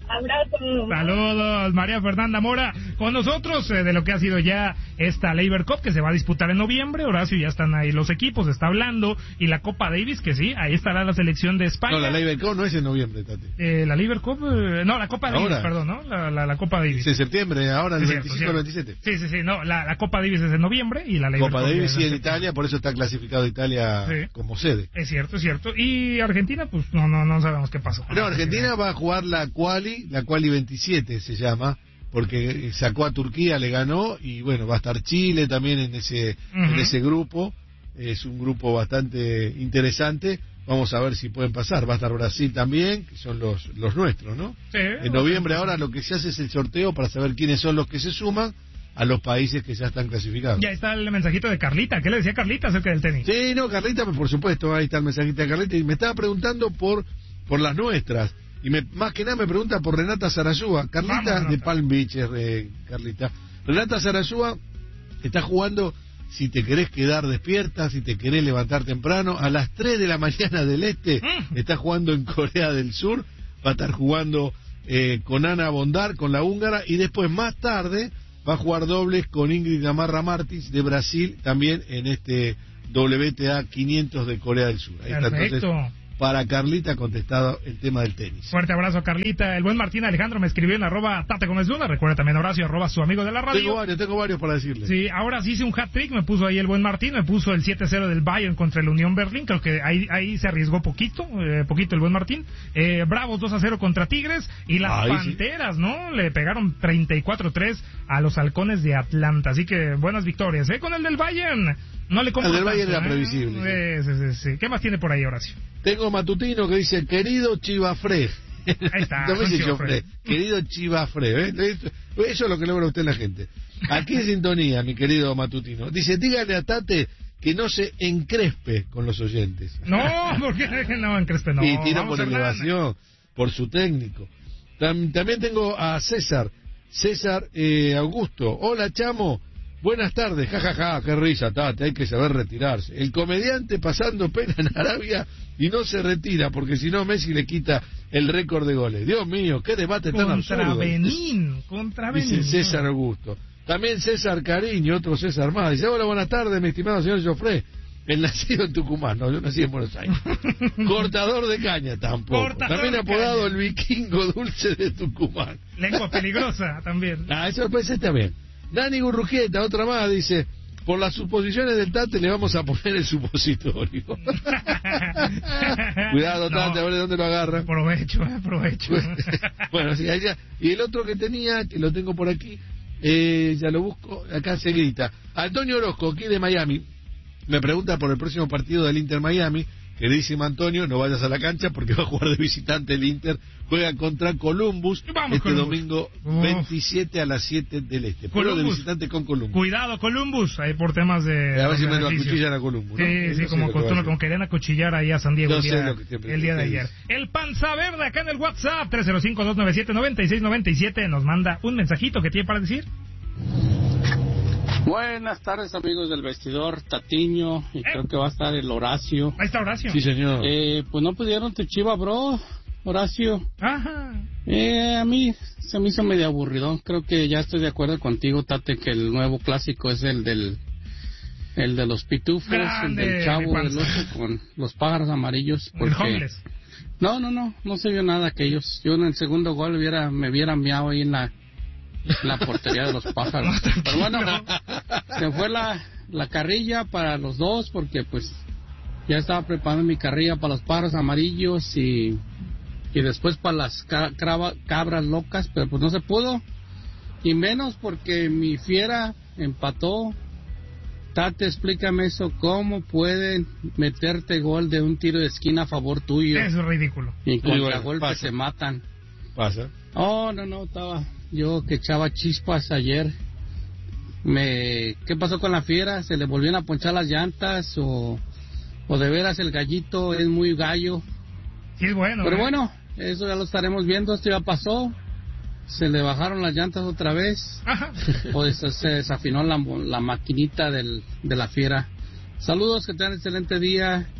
Abrazo. Saludos, María Fernanda Mora, con nosotros eh, de lo que ha sido ya esta Labor Cup que se va a disputar en noviembre. Horacio, ya están ahí los equipos, está hablando, y la Copa Davis, que sí, ahí estará la selección de España. No, la Labor Cup no es en noviembre, Tati. Eh, la Labor Cup, eh, no, la Copa Davis, perdón, ¿no? La, la, la Copa Davis. Es en septiembre, ahora el es veinticinco cierto, al veintisiete. Sí, sí, sí, no, la, la Copa Davis es en noviembre y la Labor Copa Cup Davis es sí en Italia, por eso está clasificado Italia sí. como sede. Es cierto, es cierto. Y Argentina, pues no, no, no sabemos qué pasó. No, Argentina va a jugar la Quali, la Quali veintisiete se llama, porque sacó a Turquía, le ganó, y bueno, va a estar Chile también en ese, uh-huh. en ese grupo. Es un grupo bastante interesante. Vamos a ver si pueden pasar. Va a estar Brasil también, que son los, los nuestros, ¿no? Sí. En noviembre ahora lo que se hace es el sorteo para saber quiénes son los que se suman a los países que ya están clasificados. Ya está el mensajito de Carlita. ¿Qué le decía Carlita acerca del tenis? Sí, no, Carlita, por supuesto, ahí está el mensajito de Carlita. Y me estaba preguntando por, por las nuestras. Y me, más que nada me pregunta por Renata Sarayúa. Carlita Vamos, de Palm Beach, eh, Carlita. Renata Sarayúa está jugando, si te querés quedar despierta, si te querés levantar temprano, a las tres de la mañana del este, mm. está jugando en Corea del Sur. Va a estar jugando eh, con Ana Bondar, con la húngara, y después más tarde va a jugar dobles con Ingrid Gamarra Martins de Brasil, también en este W T A quinientos de Corea del Sur. Ahí Perfecto. Está entonces para Carlita contestado el tema del tenis. Fuerte abrazo a Carlita. El buen Martín Alejandro me escribió en arroba Tate Gómez Luna. Recuerda también Horacio, arroba su amigo de la radio. Tengo varios, tengo varios para decirle. Sí, ahora sí hice un hat-trick, me puso ahí el buen Martín, me puso el siete cero del Bayern contra el Unión Berlín. Creo que ahí ahí se arriesgó poquito, eh, poquito el buen Martín. Eh, Bravos dos a cero contra Tigres. Y las Ay, Panteras, sí. ¿no? Le pegaron treinta y cuatro tres a los Halcones de Atlanta. Así que buenas victorias, ¿eh? Con el del Bayern. No le compro el del Bayern tanto, era ¿eh? previsible. Sí, sí, sí. ¿Qué más tiene por ahí, Horacio? Tengo matutino que dice, querido Chivafre. Ahí está. No me dice Chivafre. Querido Chivafre. ¿eh? Eso es lo que logra usted en la gente. Aquí en sintonía, mi querido matutino. Dice, dígale a Tate que no se encrespe con los oyentes. No, porque no encrespe, no. Y tira Vamos por elevación, por su técnico. Tam, también tengo a César. César eh, Augusto. Hola, chamo. Buenas tardes, jajaja, ja, ja, qué risa, Tate, hay que saber retirarse. El comediante pasando pena en Arabia y no se retira, porque si no Messi le quita el récord de goles. Dios mío, qué debate tan absurdo. Contra Benín, contra Benín. Dice César Augusto. También César Cariño, otro César más. Dice, hola, buenas tardes, mi estimado señor Joffre. El nacido en Tucumán, no, yo nací en Buenos Aires. Cortador de caña, tampoco. Cortador también apodado caña. El vikingo dulce de Tucumán. Lengua peligrosa también. Ah, eso puede ser también. Dani Gurrujieta, otra más, dice, por las suposiciones del Tate le vamos a poner el supositorio. Cuidado, Tate, no, a ver de dónde lo agarra. Aprovecho, aprovecho. Bueno, sí, allá. Y el otro que tenía, que lo tengo por aquí, eh, ya lo busco, acá se grita. Antonio Orozco, aquí de Miami, me pregunta por el próximo partido del Inter Miami. Queridísimo Antonio, no vayas a la cancha porque va a jugar de visitante el Inter. Juega contra Columbus Vamos, este Columbus. domingo Uf. veintisiete a las siete del este. Pero de visitante con Columbus. Cuidado, Columbus, ahí por temas de... A ver si me lo acuchillan a Columbus, ¿no? Sí, Eso sí, no como sé lo que costumbre, va a como querían acuchillar ahí a San Diego No el sé día, lo que siempre- el día de ¿qué ayer. dice? El Panza Verde acá en el WhatsApp, tres cero cinco, dos nueve siete, nueve seis nueve siete, nos manda un mensajito que tiene para decir. Buenas tardes, amigos del vestidor, Tatiño, y eh. creo que va a estar el Horacio. Ahí está Horacio. Sí, señor. Eh, pues no pudieron tu Chiva, bro, Horacio. Ajá. Eh, a mí se me hizo medio aburridón. Creo que ya estoy de acuerdo contigo, Tate, que el nuevo clásico es el del el de los pitufos, Grande, el del Chavo del Ocho con los pájaros amarillos. Porque... homeless. No, no, no, no se vio nada que ellos. Yo en el segundo gol hubiera, me hubiera miado ahí en la la portería de los pájaros. Pero bueno, se fue la, la carrilla para los dos porque pues ya estaba preparando mi carrilla para los pájaros amarillos y, y después para las ca, crava, cabras locas, pero pues no se pudo. Y menos porque mi fiera empató. Tate, explícame eso, ¿cómo pueden meterte gol de un tiro de esquina a favor tuyo? Eso es ridículo. Y contra golpes se matan. Pasa. Oh, no, no, estaba yo que echaba chispas ayer. Me, ¿qué pasó con la fiera? ¿Se le volvieron a ponchar las llantas o, o de veras el gallito es muy gallo? Sí, es bueno. Pero ¿eh? bueno, eso ya lo estaremos viendo. Esto ya pasó. Se le bajaron las llantas otra vez. Ajá. O se, se desafinó la, la maquinita del, de la fiera. Saludos, que tengan excelente día.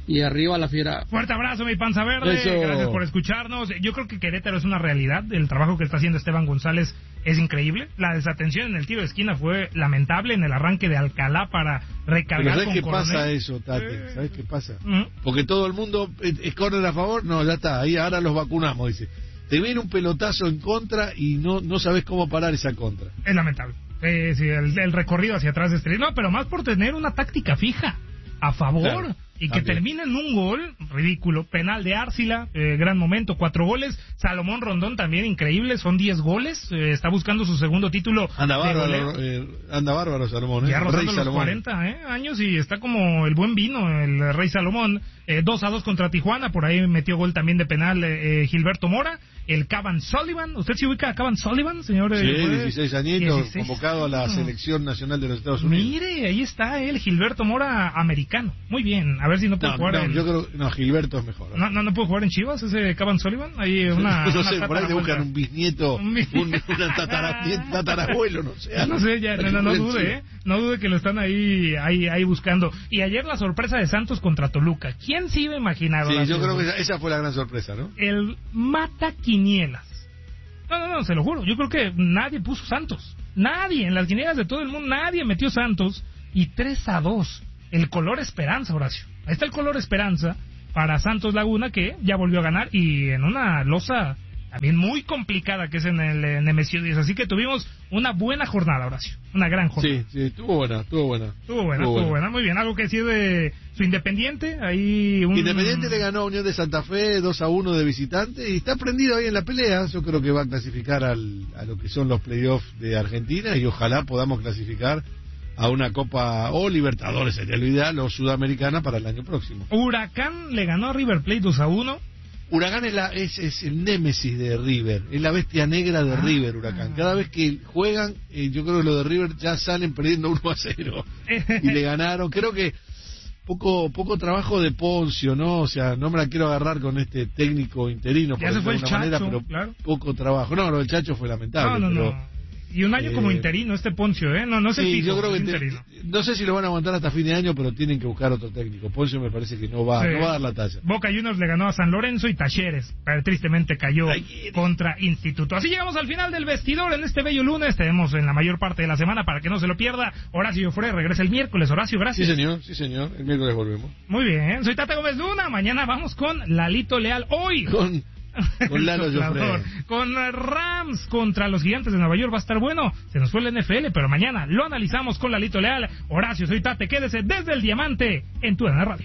Y arriba la Fiera. Fuerte abrazo, mi panza verde. Eso. Gracias por escucharnos. Yo creo que Querétaro es una realidad. El trabajo que está haciendo Esteban González es increíble. La desatención en el tiro de esquina fue lamentable en el arranque de Alcalá para recargar. Pero ¿sabes con qué Coronel? pasa eso, Tate? Eh. ¿Sabes qué pasa? Mm. Porque todo el mundo es es córner a favor. No, ya está. Ahí ahora los vacunamos, dice. Te viene un pelotazo en contra y no no sabes cómo parar esa contra. Es lamentable. Eh, sí, el, el recorrido hacia atrás de Estrella. No, pero más por tener una táctica fija a favor. Claro, y que también. termine en un gol ridículo. Penal de Árcila, eh, gran momento, cuatro goles. Salomón Rondón también increíble, son diez goles. Eh, está buscando su segundo título. Anda de bárbaro, goleo. eh, anda bárbaro Salomón, ¿eh? Ya Rey rozando los Salomón. cuarenta ¿eh? años y está como el buen vino, el Rey Salomón. Eh, dos a dos contra Tijuana, por ahí metió gol también de penal eh, Gilberto Mora. El Cavan Sullivan, ¿usted se ubica a Cavan Sullivan, señor? Sí, Eh, dieciséis añitos, dieciséis. convocado a la Mm. selección nacional de los Estados Unidos. Mire, ahí está él, Gilberto Mora, americano. Muy bien, a ver si no puede No, jugar no, en... yo creo no, Gilberto es mejor. ¿eh? No, no, no puede jugar en Chivas, ese Cavan Sullivan. Ahí una. no una sé, por ahí le buscan tatarabuela. un bisnieto, un, un tatara- tatarabuelo, no sé. No sé, ya, no, no, no dude, ¿eh? No dude que lo están ahí, ahí, ahí buscando. Y ayer la sorpresa de Santos contra Toluca. ¿Quién se iba a imaginar? Sí, Horacio? yo creo que esa, esa fue la gran sorpresa, ¿no? El mata quinielas. No, no, no, se lo juro. Yo creo que nadie puso Santos. Nadie, en las quinielas de todo el mundo, nadie metió Santos. Y tres a dos. El color esperanza, Horacio. Ahí está el color esperanza para Santos Laguna, que ya volvió a ganar y en una losa también muy complicada que es en el eh, Nemesio diez. Así que tuvimos una buena jornada, Horacio. Una gran jornada. Sí, sí, estuvo buena, estuvo buena. Estuvo buena, estuvo buena. Muy bien, algo que decir de su Independiente. Ahí un... Independiente le ganó a Unión de Santa Fe dos a uno de visitante y está prendido ahí en la pelea. Yo creo que va a clasificar al, a lo que son los playoffs de Argentina y ojalá podamos clasificar a una Copa o Libertadores, sería lo ideal, o Sudamericana para el año próximo. Huracán le ganó a River Plate dos a uno. Huracán es, la, es, es el némesis de River, es la bestia negra de River, Huracán. Cada vez que juegan, eh, yo creo que los de River ya salen perdiendo uno a cero y le ganaron. Creo que poco poco trabajo de Poncio, ¿no? O sea, no me la quiero agarrar con este técnico interino, por Ya se decirlo fue de el alguna manera, Chacho, pero claro. poco trabajo. No, lo del Chacho fue lamentable. No, no, pero, no. Y un año eh, como interino, este Poncio, ¿eh? No, no sé sí, fijo, yo creo que es te- interino. no sé si lo van a aguantar hasta fin de año, pero tienen que buscar otro técnico. Poncio me parece que no va, Sí. no va a dar la talla. Boca Juniors le ganó a San Lorenzo y Talleres, pero tristemente cayó contra Instituto. Así llegamos al final del vestidor en este bello lunes. Tenemos en la mayor parte de la semana para que no se lo pierda. Horacio Fre regresa el miércoles. Horacio, gracias. Sí, señor, sí, señor. El miércoles volvemos. Muy bien, soy Tata Gómez Luna. Mañana vamos con Lalito Leal. Hoy. Con, con Lalo El soplador. Joffre. Con Rams contra los Gigantes de Nueva York va a estar bueno. Se nos fue el N F L, pero mañana lo analizamos con Lalito Leal. Horacio, soy Tate. Quédese desde el Diamante en tu Radio.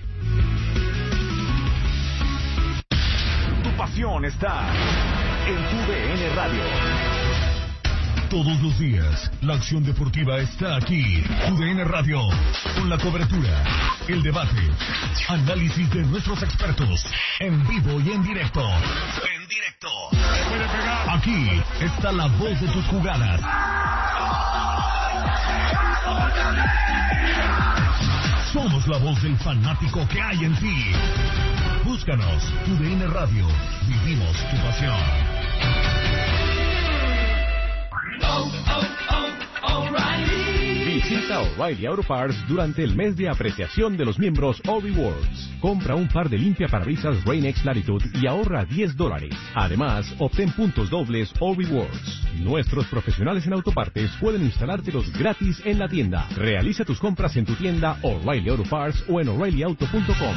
Tu pasión está en tu D N Radio. Todos los días, la acción deportiva está aquí. Tu D N Radio, con la cobertura, el debate, análisis de nuestros expertos, en vivo y en directo. En directo. Aquí está la voz de tus jugadas. Somos la voz del fanático que hay en ti. Búscanos, Tu D N Radio. Vivimos tu pasión. Visita O'Reilly Auto Parts durante el mes de apreciación de los miembros O Rewards. Compra un par de limpia parabrisas Rain-X Latitude y ahorra diez dólares. Además, obtén puntos dobles O Rewards. Nuestros profesionales en autopartes pueden instalártelos gratis en la tienda. Realiza tus compras en tu tienda O'Reilly Auto Parts o en O'Reilly Auto punto com.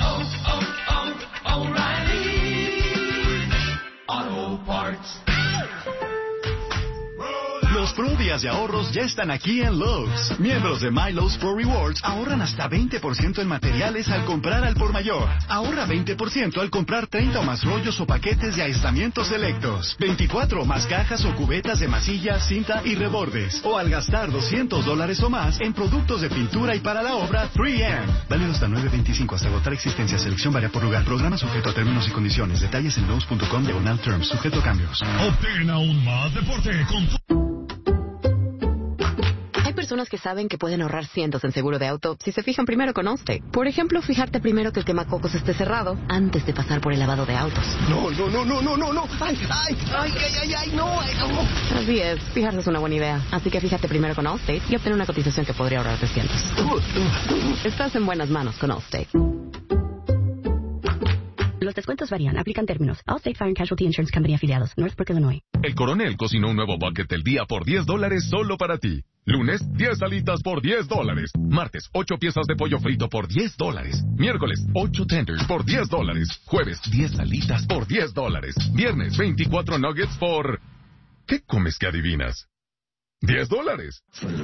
Los Pro Días de ahorros ya están aquí en Lowe's. Miembros de My Lowe's Pro Rewards ahorran hasta veinte por ciento en materiales al comprar al por mayor. Ahorra veinte por ciento al comprar treinta o más rollos o paquetes de aislamientos selectos, veinticuatro o más cajas o cubetas de masilla, cinta y rebordes. O al gastar doscientos dólares o más en productos de pintura y para la obra tres eme. Válido hasta nueve veinticinco hasta agotar existencia. Selección varía por lugar. Programa sujeto a términos y condiciones. Detalles en Lowe's punto com diagonal terms. Sujeto a cambios. Obtén aún más deporte con tu... Hay personas que saben que pueden ahorrar cientos en seguro de auto si se fijan primero con Allstate. Por ejemplo, fijarte primero que el quemacocos esté cerrado antes de pasar por el lavado de autos. No, no, no, no, no, no, no. Ay, ay, ay, ay, ay, ay, no. Ay, no. Así es, fijarse es una buena idea. Así que fíjate primero con Allstate y obtén una cotización que podría ahorrarte cientos. Estás en buenas manos con Allstate. Los descuentos varían. Aplican términos. Allstate Fire and Casualty Insurance Company afiliados. Northbrook, Illinois. El Coronel cocinó un nuevo bucket del día por diez dólares solo para ti. Lunes, diez alitas por diez dólares. Martes, ocho piezas de pollo frito por diez dólares. Miércoles, ocho tenders por diez dólares. Jueves, diez alitas por diez dólares. Viernes, veinticuatro nuggets por... ¿Qué comes que adivinas? diez dólares.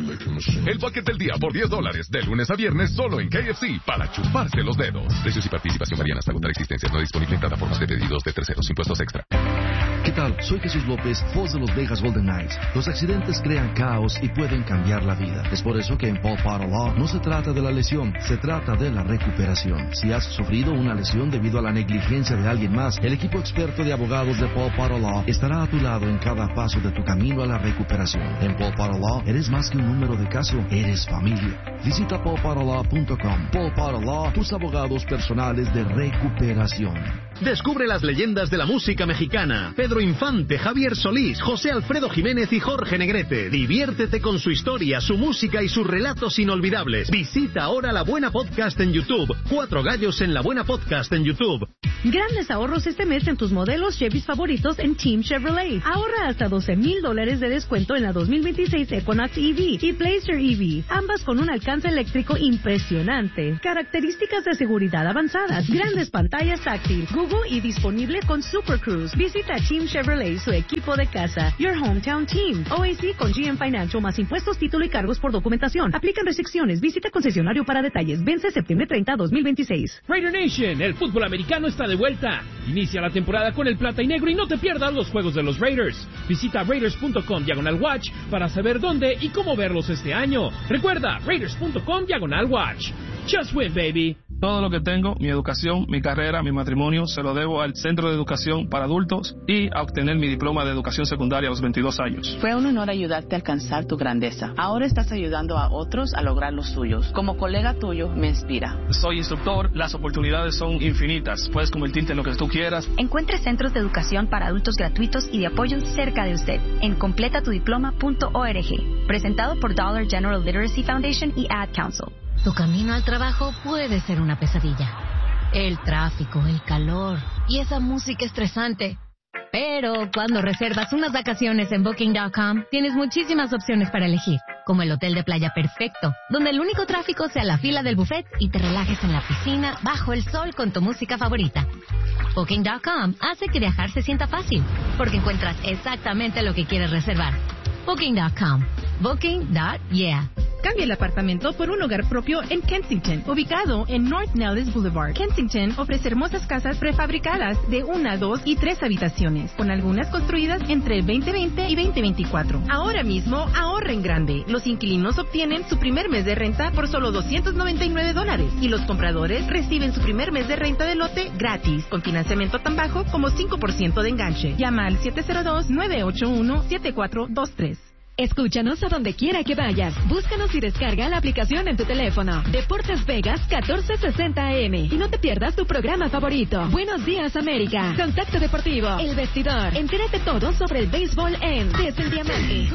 El bucket del día por diez dólares. De lunes a viernes solo en K F C para chuparse los dedos. Precios y participación varían hasta agotar existencias. No disponible en plataformas de pedidos de terceros. Impuestos extra. ¿Qué tal? Soy Jesús López, voz de los Vegas Golden Knights. Los accidentes crean caos y pueden cambiar la vida. Es por eso que en Paul Potter Law no se trata de la lesión, se trata de la recuperación. Si has sufrido una lesión debido a la negligencia de alguien más, el equipo experto de abogados de Paul Potter Law estará a tu lado en cada paso de tu camino a la recuperación. En Paul Potter Law eres más que un número de caso, eres familia. Visita paul potter law punto com. Paul Potter Law, tus abogados personales de recuperación. Descubre las leyendas de la música mexicana. Pedro Infante, Javier Solís, José Alfredo Jiménez y Jorge Negrete. Diviértete con su historia, su música y sus relatos inolvidables. Visita ahora La Buena Podcast en YouTube. Cuatro gallos en La Buena Podcast en YouTube. Grandes ahorros este mes en tus modelos Chevys favoritos en Team Chevrolet. Ahorra hasta doce mil dólares de descuento en la dos mil veintiséis Equinox E V y Blazer E V. Ambas con un alcance eléctrico impresionante. Características de seguridad avanzadas. Grandes pantallas táctil. Google y disponible con Super Cruise. Visita Team Chevrolet, su equipo de casa. Your Hometown Team. O A C con G M Financial más impuestos, título y cargos por documentación. Aplican restricciones. Visita concesionario para detalles. Vence septiembre treinta, dos mil veintiséis. Raider Nation, el fútbol americano está de vuelta. Inicia la temporada con el plata y negro y no te pierdas los juegos de los Raiders. Visita raiders punto com diagonal watch para saber dónde y cómo verlos este año. Recuerda, raiders punto com diagonal watch. Just win, baby. Todo lo que tengo, mi educación, mi carrera, mi matrimonio, se lo debo al Centro de Educación para Adultos y a obtener mi diploma de educación secundaria a los veintidós años. Fue un honor ayudarte a alcanzar tu grandeza. Ahora estás ayudando a otros a lograr los suyos. Como colega tuyo, me inspira. Soy instructor, las oportunidades son infinitas. Puedes convertirte en lo que tú quieras. Encuentre centros de educación para adultos gratuitos y de apoyo cerca de usted en completa tu diploma punto org. Presentado por Dollar General Literacy Foundation y Ad Council. Tu camino al trabajo puede ser una pesadilla. El tráfico, el calor y esa música estresante. Pero cuando reservas unas vacaciones en Booking punto com, tienes muchísimas opciones para elegir, como el hotel de playa perfecto, donde el único tráfico sea la fila del buffet y te relajes en la piscina bajo el sol con tu música favorita. Booking punto com hace que viajar se sienta fácil, porque encuentras exactamente lo que quieres reservar. Booking punto com. Booking punto yeah. Cambia el apartamento por un hogar propio en Kensington, ubicado en North Nellis Boulevard. Kensington ofrece hermosas casas prefabricadas de una, dos y tres habitaciones, con algunas construidas entre veinte veinte y veinte veinticuatro. Ahora mismo, ahorra en grande. Los inquilinos obtienen su primer mes de renta por solo doscientos noventa y nueve dólares y los compradores reciben su primer mes de renta de lote gratis, con financiamiento tan bajo como cinco por ciento de enganche. Llama al siete cero dos, nueve ocho uno, siete cuatro dos tres. Escúchanos a donde quiera que vayas. Búscanos y descarga la aplicación en tu teléfono. Deportes Vegas catorce sesenta A M. Y no te pierdas tu programa favorito. Buenos días, América. Contacto Deportivo. El Vestidor. Entérate todo sobre el béisbol en Desde el Diamante.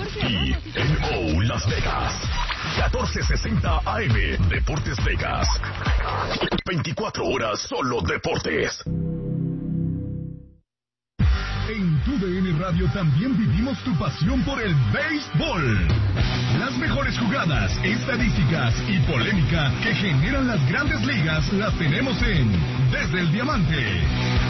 T M O Las Vegas. catorce sesenta A M. Deportes Vegas. veinticuatro horas solo deportes. En tu D N Radio también vivimos tu pasión por el béisbol. Las mejores jugadas, estadísticas y polémica que generan las grandes ligas las tenemos en Desde el Diamante.